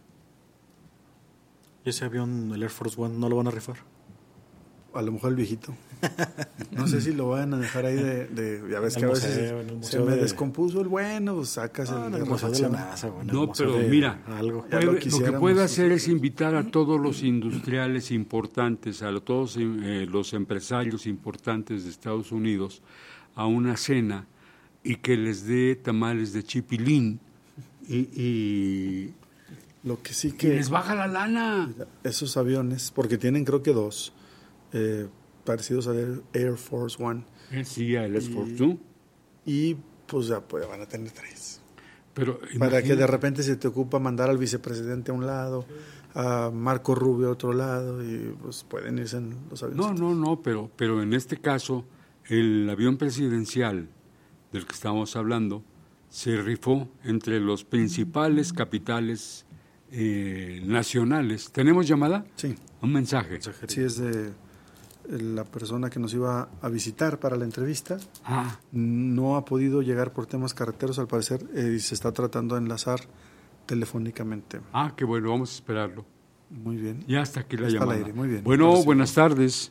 S10: ¿Y ese avión, el Air Force One, no lo van a rifar?
S11: A lo mejor el viejito. No sé si lo van a dejar ahí de... de- ya ves
S10: En
S11: que
S10: el
S11: a veces
S10: museo, en el
S11: se
S10: museo
S11: me
S10: de-
S11: descompuso el bueno, pues sacas
S10: No,
S11: el
S10: en
S11: de
S10: el museo de la
S11: refacción.
S10: NASA, güey, en el
S4: No,
S10: museo
S4: pero
S10: de
S4: mira,
S10: algo.
S11: Ya lo
S4: puede- lo, que
S11: quisiéramos.
S4: puede hacer es invitar a todos los industriales importantes, a todos eh, los empresarios importantes de Estados Unidos a una cena y que les dé tamales de chipilín y, y,
S11: Lo que sí
S4: y
S11: que...
S4: les baja la lana.
S11: Esos aviones, porque tienen creo que dos, eh, parecidos al Air, Air Force One.
S4: Eh, Sí, el
S11: Y-
S4: Force, ¿no?
S11: Y pues ya pues, van a tener tres.
S4: Pero
S11: Para que
S4: imagina-
S11: de repente se te ocupa mandar al vicepresidente a un lado, a Marco Rubio a otro lado, y pues pueden irse en los aviones.
S4: No, no, no, pero, pero en este caso, el avión presidencial del que estamos hablando se rifó entre los principales capitales eh, nacionales. ¿Tenemos llamada?
S11: Sí.
S4: Un mensaje.
S11: Sí, es de la persona que nos iba a visitar para la entrevista.
S4: Ah.
S11: No ha podido llegar por temas carreteros, al parecer, eh, y se está tratando de enlazar telefónicamente.
S4: Ah, qué bueno, vamos a esperarlo.
S11: Muy bien.
S4: Ya hasta aquí la
S11: Está al
S4: llamada.
S11: aire, muy bien.
S4: Bueno,
S11: Ahora sí.
S4: buenas tardes.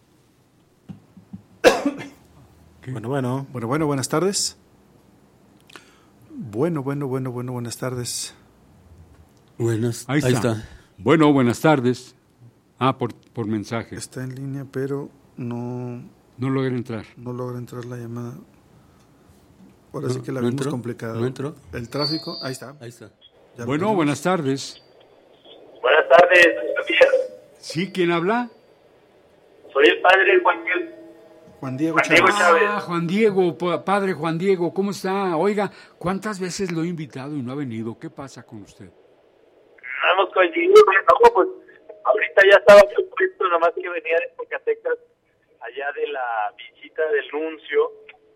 S10: Bueno, bueno.
S11: Bueno, bueno, buenas tardes. Bueno, bueno, bueno, bueno, buenas tardes.
S9: Buenas.
S4: Ahí está. Bueno, buenas tardes. Ah, por, por mensaje.
S11: Está en línea, pero no,
S4: No logra entrar.
S11: no logra entrar la llamada. Ahora
S9: No,
S11: sí que la
S9: ¿no
S11: vimos
S9: entró?
S11: complicada.
S9: ¿No entró?
S11: El tráfico, ahí está.
S9: Ahí está.
S11: Ya lo
S4: Bueno,
S11: tenemos.
S4: buenas tardes.
S1: Buenas tardes, Javier.
S4: ¿Sí? ¿Quién habla?
S1: Soy el padre Juan Diego.
S11: Juan Diego
S1: Juan Diego
S11: Chávez.
S1: Chávez.
S4: Ah, Juan Diego, pa- padre Juan Diego, ¿cómo está? Oiga, ¿cuántas veces lo he invitado y no ha venido? ¿Qué pasa con usted?
S1: No hemos coincidido, no, pues ahorita ya estaba supuesto, nomás que venía de Zacatecas, allá de la visita del nuncio,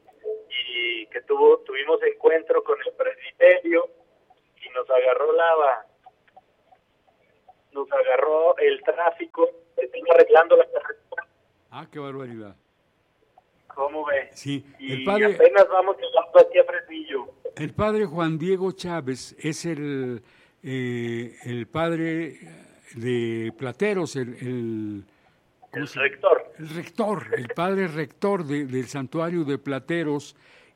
S1: y que tuvo tuvimos encuentro con el presbiterio, y nos agarró la... nos agarró el tráfico, están arreglando la carretera.
S4: Ah, qué barbaridad.
S1: ¿Cómo ve?
S4: Sí,
S1: y
S4: el padre...
S1: apenas vamos llegando aquí a Fresnillo.
S4: El padre Juan Diego Chávez es el, eh, el padre de Plateros, el... El,
S1: el rector.
S4: El rector, el padre rector de, del santuario de Plateros,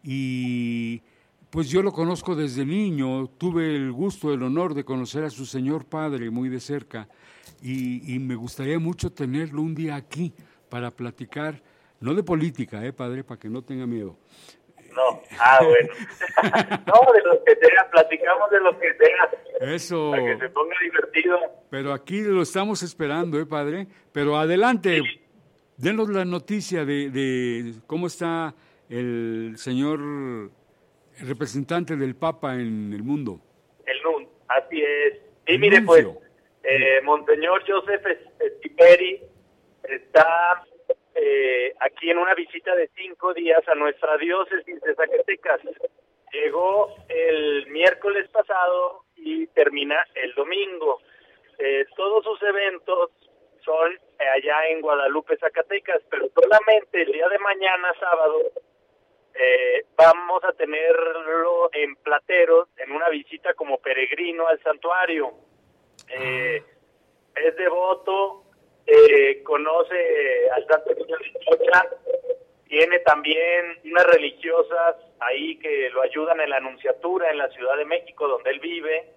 S4: y pues yo lo conozco desde niño, tuve el gusto, el honor de conocer a su señor padre muy de cerca, y, y me gustaría mucho tenerlo un día aquí para platicar, no de política, eh, padre, para que no tenga miedo.
S1: No, ah, bueno. No, de lo que sea, platicamos de lo que sea.
S4: Eso.
S1: Para que se ponga divertido.
S4: Pero aquí lo estamos esperando, ¿eh, padre? Pero adelante, sí. Denos la noticia de, de cómo está el señor el representante del Papa en el mundo.
S1: El N U N, así es. Y mire, pues, eh, Monseñor Joseph Stiperi está... Eh, aquí en una visita de cinco días a nuestra diócesis de Zacatecas. Llegó el miércoles pasado y termina el domingo. Eh, todos sus eventos son allá en Guadalupe, Zacatecas, pero solamente el día de mañana, sábado, eh, vamos a tenerlo en Plateros, en una visita como peregrino al santuario. Eh, es devoto. Eh, conoce al Santo Niño de Atocha, tiene también unas religiosas ahí que lo ayudan en la anunciatura en la Ciudad de México, donde él vive,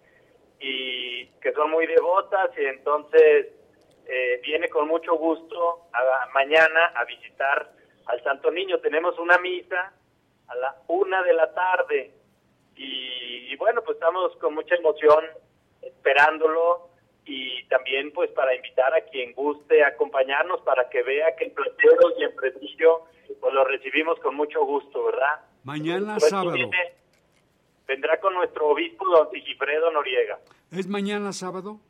S1: y que son muy devotas, y entonces eh, viene con mucho gusto a, mañana a visitar al Santo Niño. Tenemos una misa a la una de la tarde, y, y bueno, pues estamos con mucha emoción esperándolo, y también pues para invitar a quien guste acompañarnos para que vea que en Plateros y en Fresnillo pues lo recibimos con mucho gusto, ¿verdad?
S4: Mañana
S1: pues,
S4: sábado.
S1: Viene, vendrá con nuestro obispo don Sigifredo Noriega.
S4: ¿Es mañana sábado?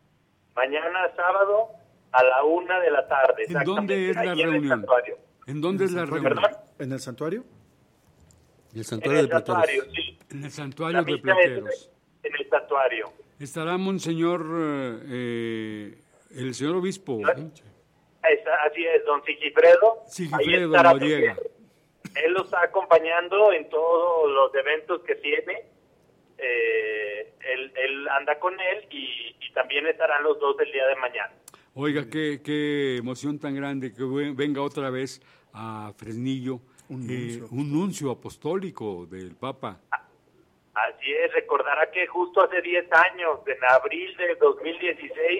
S1: Mañana sábado a la una de la tarde.
S4: ¿En dónde es la reunión?
S1: ¿En,
S4: ¿En dónde
S11: ¿En
S4: es la
S11: santuario?
S4: reunión?
S11: ¿Perdón? ¿En el santuario?
S9: En el santuario
S1: en el
S9: de Plateros.
S1: santuario, sí.
S4: En el santuario de Plateros.
S1: En el santuario.
S4: Estará Monseñor, eh, el señor obispo.
S1: ¿No? Así es, don Sigifredo.
S4: Sigifredo Noriega.
S1: Él lo está acompañando en todos los eventos que tiene. Eh, él, él anda con él y, y también estarán los dos el día de mañana.
S4: Oiga, qué, qué emoción tan grande que venga otra vez a Fresnillo
S11: un,
S4: eh,
S11: nuncio.
S4: un nuncio apostólico del Papa.
S1: Así es, recordará que justo hace diez años, en abril de dos mil dieciséis,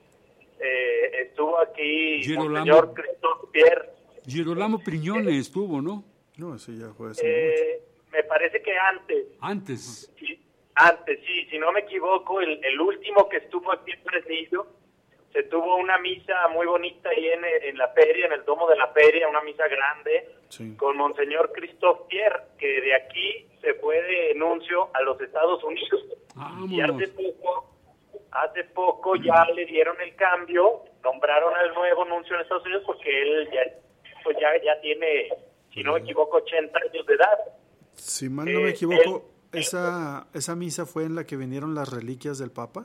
S1: eh, estuvo aquí
S4: Girolamo,
S1: Monseñor Christophe Pierre.
S4: Girolamo Priñone eh, estuvo, ¿no?
S11: No, ese ya fue hace
S1: eh, Me parece que antes.
S4: Antes.
S1: Sí, antes, sí, si no me equivoco, el, el último que estuvo aquí en Fresnillo, se tuvo una misa muy bonita ahí en, en la feria, en el domo de la feria, una misa grande, sí, con Monseñor Christophe Pierre, que de aquí se fue de nuncio a los Estados Unidos.
S4: Vámonos.
S1: Y hace poco, hace poco ya le dieron el cambio, nombraron al nuevo nuncio en Estados Unidos porque él ya, pues ya, ya tiene, si no me equivoco, ochenta años de edad.
S11: Si mal no me equivoco, eh, ¿esa, ¿esa misa fue en la que vinieron las reliquias del Papa?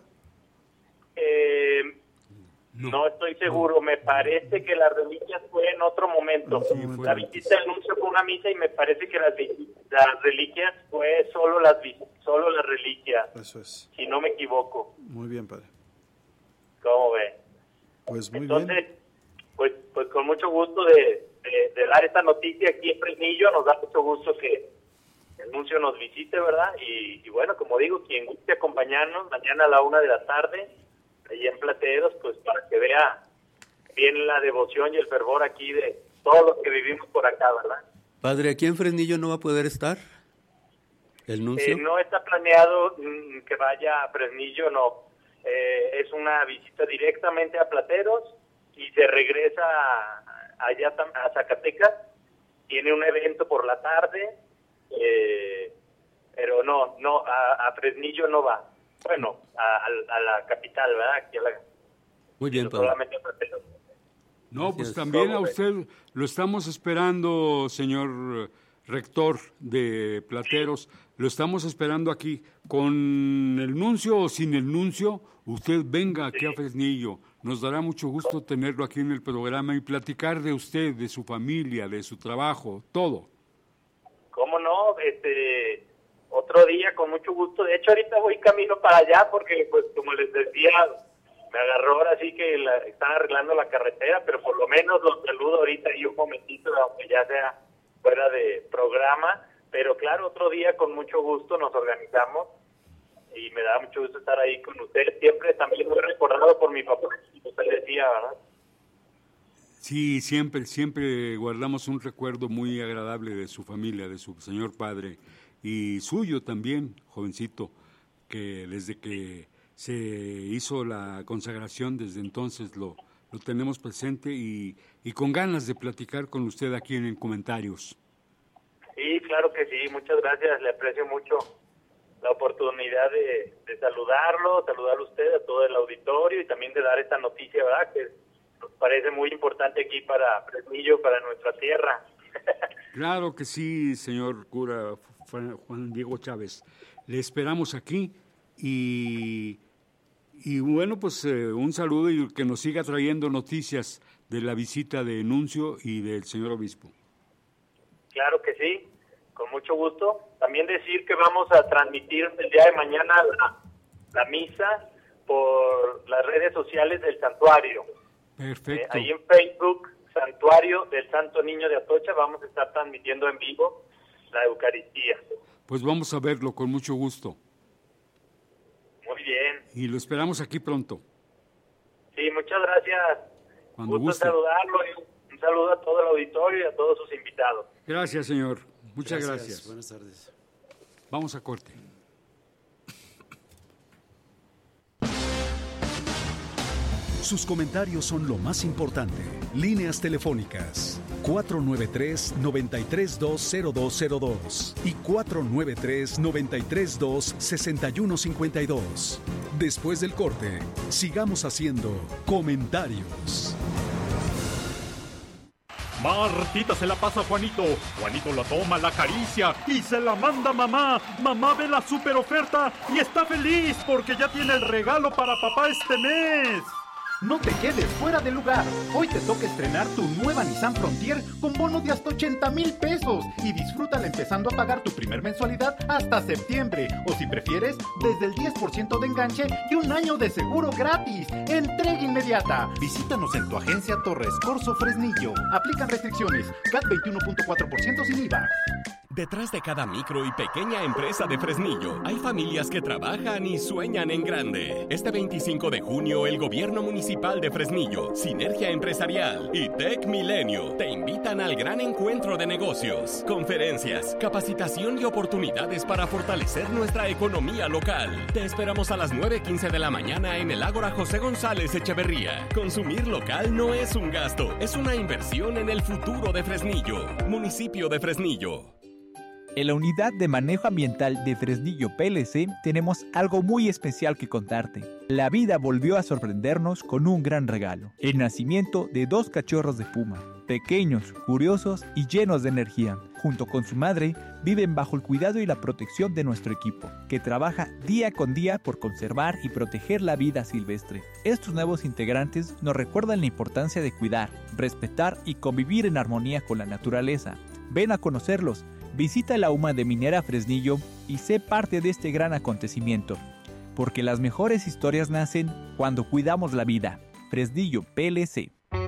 S1: Eh, no, no estoy seguro, no. Me parece que las reliquias fue en otro momento. Sí, fue la visita del nuncio fue una misa y me parece que las, las reliquias fue solo las solo las reliquias.
S11: Eso es.
S1: Si no me equivoco.
S11: Muy bien, padre.
S1: ¿Cómo ve?
S11: Pues muy
S1: Entonces,
S11: bien.
S1: pues pues con mucho gusto de, de, de dar esta noticia aquí en Fresnillo, nos da mucho gusto que el nuncio nos visite, ¿verdad? Y, y bueno, como digo, quien guste acompañarnos mañana a la una de la tarde, ahí en Plateros, pues para que vea bien la devoción y el fervor aquí de todos los que vivimos por acá, ¿verdad?
S9: Padre, ¿aquí en Fresnillo no va a poder estar el nuncio?
S1: Eh, no está planeado mm, que vaya a Fresnillo, no. Eh, es una visita directamente a Plateros y se regresa allá a Zacatecas. Tiene un evento por la tarde, eh, pero no, no a, a Fresnillo no va. Bueno, a, a la capital, ¿verdad? Aquí a la...
S9: Muy bien,
S1: padre. Solamente
S4: no, pues también a usted lo estamos esperando, señor rector de Plateros, lo estamos esperando aquí. Con el nuncio o sin el nuncio, usted venga aquí sí. a Fresnillo. Nos dará mucho gusto tenerlo aquí en el programa y platicar de usted, de su familia, de su trabajo, todo.
S1: ¿Cómo no? Este, otro día, con mucho gusto. De hecho, ahorita voy camino para allá porque, pues, como les decía, me agarró ahora sí que la, están arreglando la carretera, pero por lo menos los saludo ahorita y un momentito, aunque ya sea fuera de programa. Pero claro, otro día con mucho gusto nos organizamos y me da mucho gusto estar ahí con ustedes. Siempre también muy recordado por mi papá, como usted decía, ¿verdad?
S4: Sí, siempre, siempre guardamos un recuerdo muy agradable de su familia, de su señor padre y suyo también, jovencito, que desde que se hizo la consagración, desde entonces lo, lo tenemos presente y, y con ganas de platicar con usted aquí en, en comentarios.
S1: Sí, claro que sí, muchas gracias, le aprecio mucho la oportunidad de, de saludarlo, saludarlo a usted, a todo el auditorio y también de dar esta noticia, ¿verdad?, que nos parece muy importante aquí para Fresnillo, para nuestra tierra.
S4: Claro que sí, señor cura Juan Diego Chávez. Le esperamos aquí y, y bueno, pues eh, un saludo y que nos siga trayendo noticias de la visita de Nuncio y del señor obispo.
S1: Claro que sí, con mucho gusto. También decir que vamos a transmitir el día de mañana la, la misa por las redes sociales del santuario.
S4: Perfecto.
S1: Eh, ahí en Facebook, Santuario del Santo Niño de Atocha, vamos a estar transmitiendo en vivo la Eucaristía.
S4: Pues vamos a verlo con mucho gusto.
S1: Muy bien.
S4: Y lo esperamos aquí pronto.
S1: Sí, muchas gracias.
S4: Cuando
S1: gusto
S4: guste.
S1: saludarlo y un saludo a todo el auditorio y a todos sus invitados.
S4: Gracias, señor. Muchas gracias.
S9: gracias. Buenas tardes.
S4: Vamos a corte.
S8: Sus comentarios son lo más importante. Líneas telefónicas cuatro nueve tres, nueve tres dos, cero dos cero dos y cuatro nueve tres, nueve tres dos, seis uno cinco dos. Después del corte, sigamos haciendo comentarios.
S3: Martita se la pasa a Juanito, Juanito la toma, la acaricia y se la manda a mamá. Mamá ve la super oferta y está feliz porque ya tiene el regalo para papá este mes.
S5: No te quedes fuera de lugar. Hoy te toca estrenar tu nueva Nissan Frontier con bono de hasta ochenta mil pesos y disfrútala empezando a pagar tu primer mensualidad hasta septiembre. O si prefieres, desde el diez por ciento de enganche y un año de seguro gratis. Entrega inmediata. Visítanos en tu agencia Torres Corso Fresnillo. Aplican restricciones. C A T veintiuno punto cuatro por ciento sin I V A.
S6: Detrás de cada micro y pequeña empresa de Fresnillo, hay familias que trabajan y sueñan en grande. Este veinticinco de junio, el Gobierno Municipal de Fresnillo, Sinergia Empresarial y Tech Milenio te invitan al gran encuentro de negocios, conferencias, capacitación y oportunidades para fortalecer nuestra economía local. Te esperamos a las nueve quince de la mañana en el Ágora José González Echeverría. Consumir local no es un gasto, es una inversión en el futuro de Fresnillo, municipio de Fresnillo.
S7: En la Unidad de Manejo Ambiental de Fresnillo P L C tenemos algo muy especial que contarte. La vida volvió a sorprendernos con un gran regalo. El nacimiento de dos cachorros de puma. Pequeños, curiosos y llenos de energía. Junto con su madre, viven bajo el cuidado y la protección de nuestro equipo, que trabaja día con día por conservar y proteger la vida silvestre. Estos nuevos integrantes nos recuerdan la importancia de cuidar, respetar y convivir en armonía con la naturaleza. Ven a conocerlos. Visita la U M A de Minera Fresnillo y sé parte de este gran acontecimiento, porque las mejores historias nacen cuando cuidamos la vida. Fresnillo P L C.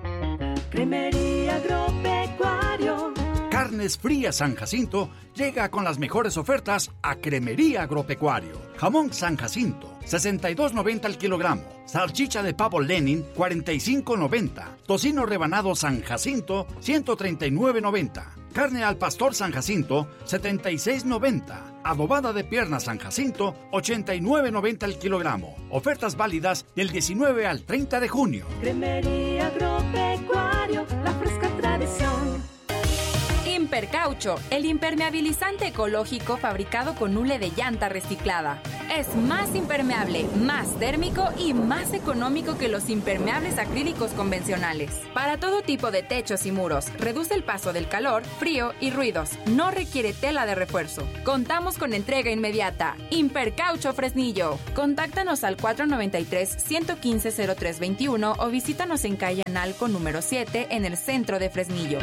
S2: Cremería Agropecuario.
S12: Carnes Frías San Jacinto llega con las mejores ofertas a Cremería Agropecuario. Jamón San Jacinto, sesenta y dos noventa al kilogramo. Salchicha de pavo Lenin, cuarenta y cinco noventa. Tocino rebanado San Jacinto, ciento treinta y nueve noventa. Carne al pastor San Jacinto, setenta y seis noventa. Adobada de pierna San Jacinto, ochenta y nueve noventa al kilogramo. Ofertas válidas del diecinueve al treinta de junio.
S2: Cremería Agropecuario, la fresca tradición.
S13: Impercaucho, el impermeabilizante ecológico fabricado con hule de llanta reciclada. Es más impermeable, más térmico y más económico que los impermeables acrílicos convencionales. Para todo tipo de techos y muros, reduce el paso del calor, frío y ruidos. No requiere tela de refuerzo. Contamos con entrega inmediata. Impercaucho Fresnillo. Contáctanos al cuatro noventa y tres, ciento quince, cero tres veintiuno o visítanos en calle Analco número siete en el centro de Fresnillo.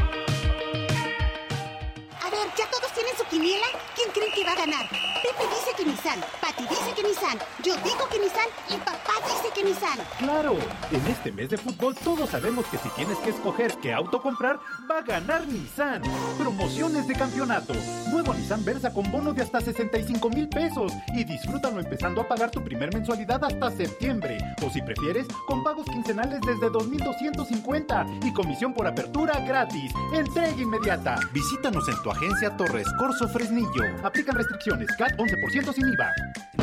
S27: A ver, ¿ya todos tienen su quiniela? ¿Quién creen que va a ganar? Pepe dice que Nissan, Pati dice que Nissan, yo digo que Nissan y papá dice que Nissan.
S5: ¡Claro! En este mes de fútbol todos sabemos que si tienes que escoger qué auto comprar, va a ganar Nissan. Promociones de campeonato. Nuevo Nissan Versa con bono de hasta sesenta y cinco mil pesos. Y disfrútalo empezando a pagar tu primer mensualidad hasta septiembre. O si prefieres, con pagos quincenales desde dos mil doscientos cincuenta. Y comisión por apertura gratis. Entrega inmediata. Visítanos en tu agencia Torres Corso Fresnillo. Aplican restricciones. C A T once por ciento sin I V A.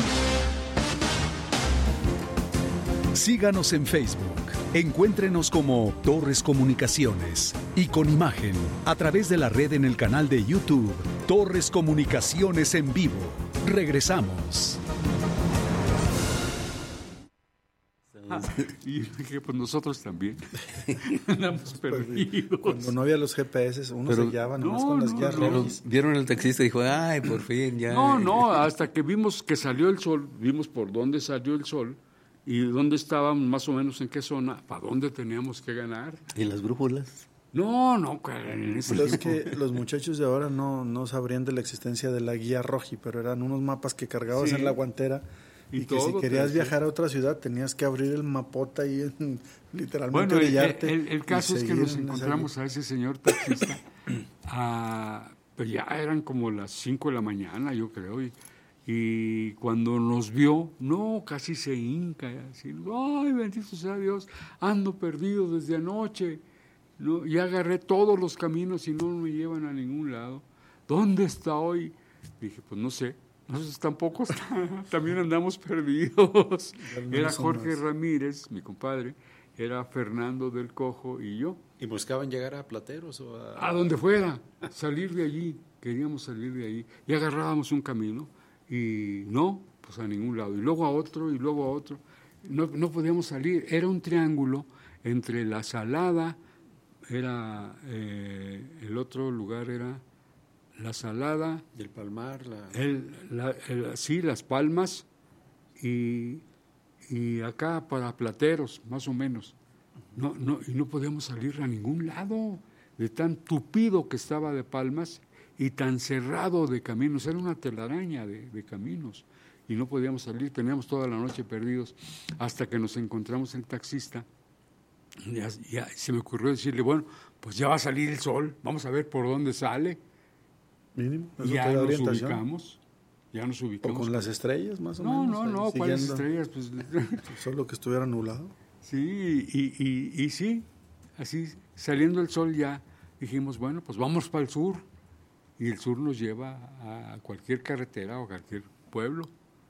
S8: Síganos en Facebook. Encuéntrenos como Torres Comunicaciones y con imagen a través de la red en el canal de YouTube Torres Comunicaciones en vivo. Regresamos.
S4: Ah, y dije, pues nosotros también andamos perdidos.
S11: Cuando no había los G P S, uno se guiaba nomás
S4: no,
S11: con las
S4: no,
S11: guías
S4: no.
S11: rojas.
S14: Vieron el taxista y dijo, ay, por fin, ya.
S4: No, no, hasta que vimos que salió el sol, vimos por dónde salió el sol y dónde estábamos, más o menos en qué zona, para dónde teníamos que ganar.
S14: ¿Y las brújulas?
S4: No, no, en ese
S11: Los
S4: tiempo.
S11: que los muchachos de ahora no, no sabrían de la existencia de la guía roji, pero eran unos mapas que cargabas
S4: Sí.
S11: en la guantera. Y,
S4: Y
S11: que
S4: todo,
S11: si querías
S4: pero-
S11: viajar a otra ciudad tenías que abrir el mapota ahí, en, literalmente
S4: Bueno, el,
S11: orillarte
S4: el- el caso
S11: y
S4: es que
S11: seguir
S4: nos
S11: en esa
S4: encontramos a ese señor taxista, a, pues ya eran como las cinco de la mañana, yo creo, y, y cuando nos vio, no, casi se hinca, así, ay, bendito sea Dios, ando perdido desde anoche, no, ya agarré todos los caminos y no me llevan a ningún lado, ¿dónde está hoy? Dije, pues no sé. Nosotros tampoco también andamos perdidos. Era Jorge Ramírez, mi compadre, era Fernando del Cojo y yo.
S9: ¿Y buscaban llegar a Plateros o a...?
S4: A donde fuera, salir de allí, queríamos salir de allí. Y agarrábamos un camino y no, pues a ningún lado. Y luego a otro y luego a otro. No, no podíamos salir. Era un triángulo entre La Salada, era eh, el otro lugar era... La Salada,
S9: el Palmar, la...
S4: El, la, el, sí, Las Palmas y, y acá para Plateros, más o menos. No, no, y no podíamos salir a ningún lado, de tan tupido que estaba de Palmas y tan cerrado de caminos. Era una telaraña de, de caminos y no podíamos salir, teníamos toda la noche perdidos hasta que nos encontramos el taxista. Ya, ya se me ocurrió decirle, bueno, pues ya va a salir el sol, vamos a ver por dónde sale.
S11: Mínimo, eso
S4: Ya
S11: te da
S4: nos
S11: orientación.
S4: ubicamos, ya nos
S11: O
S4: ubicamos.
S11: con las estrellas, más o
S4: no,
S11: menos.
S4: No, no, no, ¿cuáles estrellas? Pues,
S11: solo que estuviera nublado.
S4: Sí, y, y, y sí, así, saliendo el sol ya dijimos, bueno, pues vamos para el sur. Y el sur nos lleva a cualquier carretera o a cualquier pueblo.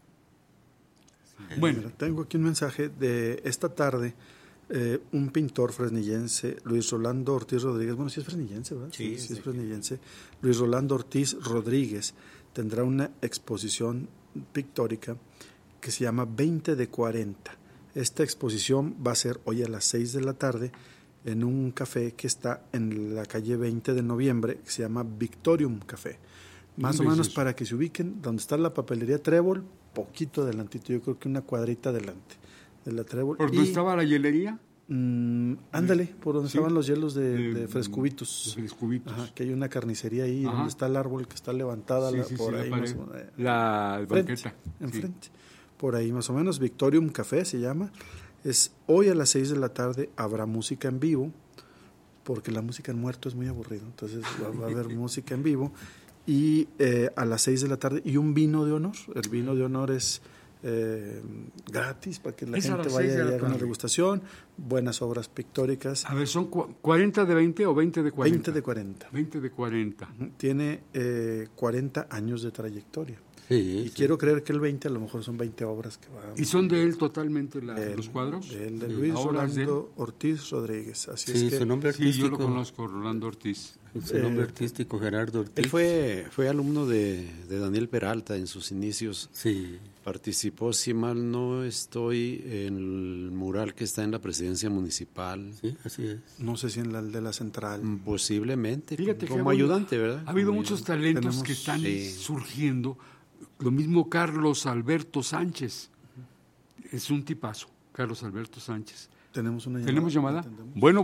S11: Bueno, mira, tengo aquí un mensaje de esta tarde. Eh, un pintor fresnillense, Luis Rolando Ortiz Rodríguez, bueno, sí es fresnillense, ¿verdad?
S9: Sí,
S11: sí,
S9: sí
S11: es fresnillense. Luis Rolando Ortiz Rodríguez tendrá una exposición pictórica que se llama veinte de cuarenta. Esta exposición va a ser hoy a las seis de la tarde en un café que está en la calle veinte de noviembre, que se llama Victorium Café. Más o menos es para que se ubiquen, donde está la papelería Trébol, poquito adelantito, yo creo que una cuadrita adelante de la Trébol.
S4: ¿Por dónde estaba la hielería?
S11: Mmm, ándale, por donde
S4: sí.
S11: estaban los hielos de,
S4: de,
S11: de Frescubitos.
S4: De Frescubitos.
S11: Ajá, que hay una carnicería ahí,
S4: Ajá.
S11: donde está el árbol que está levantada
S4: sí,
S11: la,
S4: sí,
S11: por
S4: sí,
S11: ahí.
S4: La,
S11: más,
S4: la banqueta.
S11: Enfrente. Sí. Por ahí más o menos, Victorium Café se llama. Es hoy a las seis de la tarde, habrá música en vivo, porque la música en muerto es muy aburrido, entonces va, va a haber música en vivo. Y eh, a las seis de la tarde, y un vino de honor. El vino de honor es eh, gratis para que la
S4: es
S11: gente vaya y haga una degustación. Buenas obras pictóricas.
S4: A ver, ¿son cuarenta de veinte o veinte de cuarenta?
S11: veinte de cuarenta.
S4: veinte de cuarenta.
S11: Tiene eh, cuarenta años de trayectoria.
S9: Sí,
S11: y
S9: sí.
S11: quiero creer que el veinte a lo mejor son veinte obras que van.
S4: ¿Y son de él totalmente la,
S11: de él,
S4: los cuadros?
S11: De él, de
S4: Sí.
S11: Luis
S4: Ahora es de él.
S11: Rolando Ortiz Rodríguez. Así
S9: Sí,
S11: es que,
S9: su nombre
S4: Sí,
S9: artístico.
S4: yo lo conozco, Rolando Ortiz.
S9: Su nombre
S11: Eh,
S9: artístico, Gerardo Ortiz. Él fue, fue alumno de, de Daniel Peralta en sus inicios.
S14: Sí.
S9: Participó, si mal no estoy, en el mural que está en la presidencia municipal.
S14: Sí, así es.
S11: No sé si en la de la central.
S9: Posiblemente,
S4: Fíjate que
S9: como
S4: ha habido-
S9: ayudante, ¿verdad?
S4: Ha habido
S9: Como
S4: muchos
S9: ayudante.
S4: talentos
S11: Tenemos-
S4: que están
S9: Sí.
S4: surgiendo. Lo mismo Carlos Alberto Sánchez. Es un tipazo, Carlos Alberto Sánchez.
S11: Tenemos una llamada.
S4: ¿Tenemos llamada?
S11: ¿Entendemos?
S4: Bueno.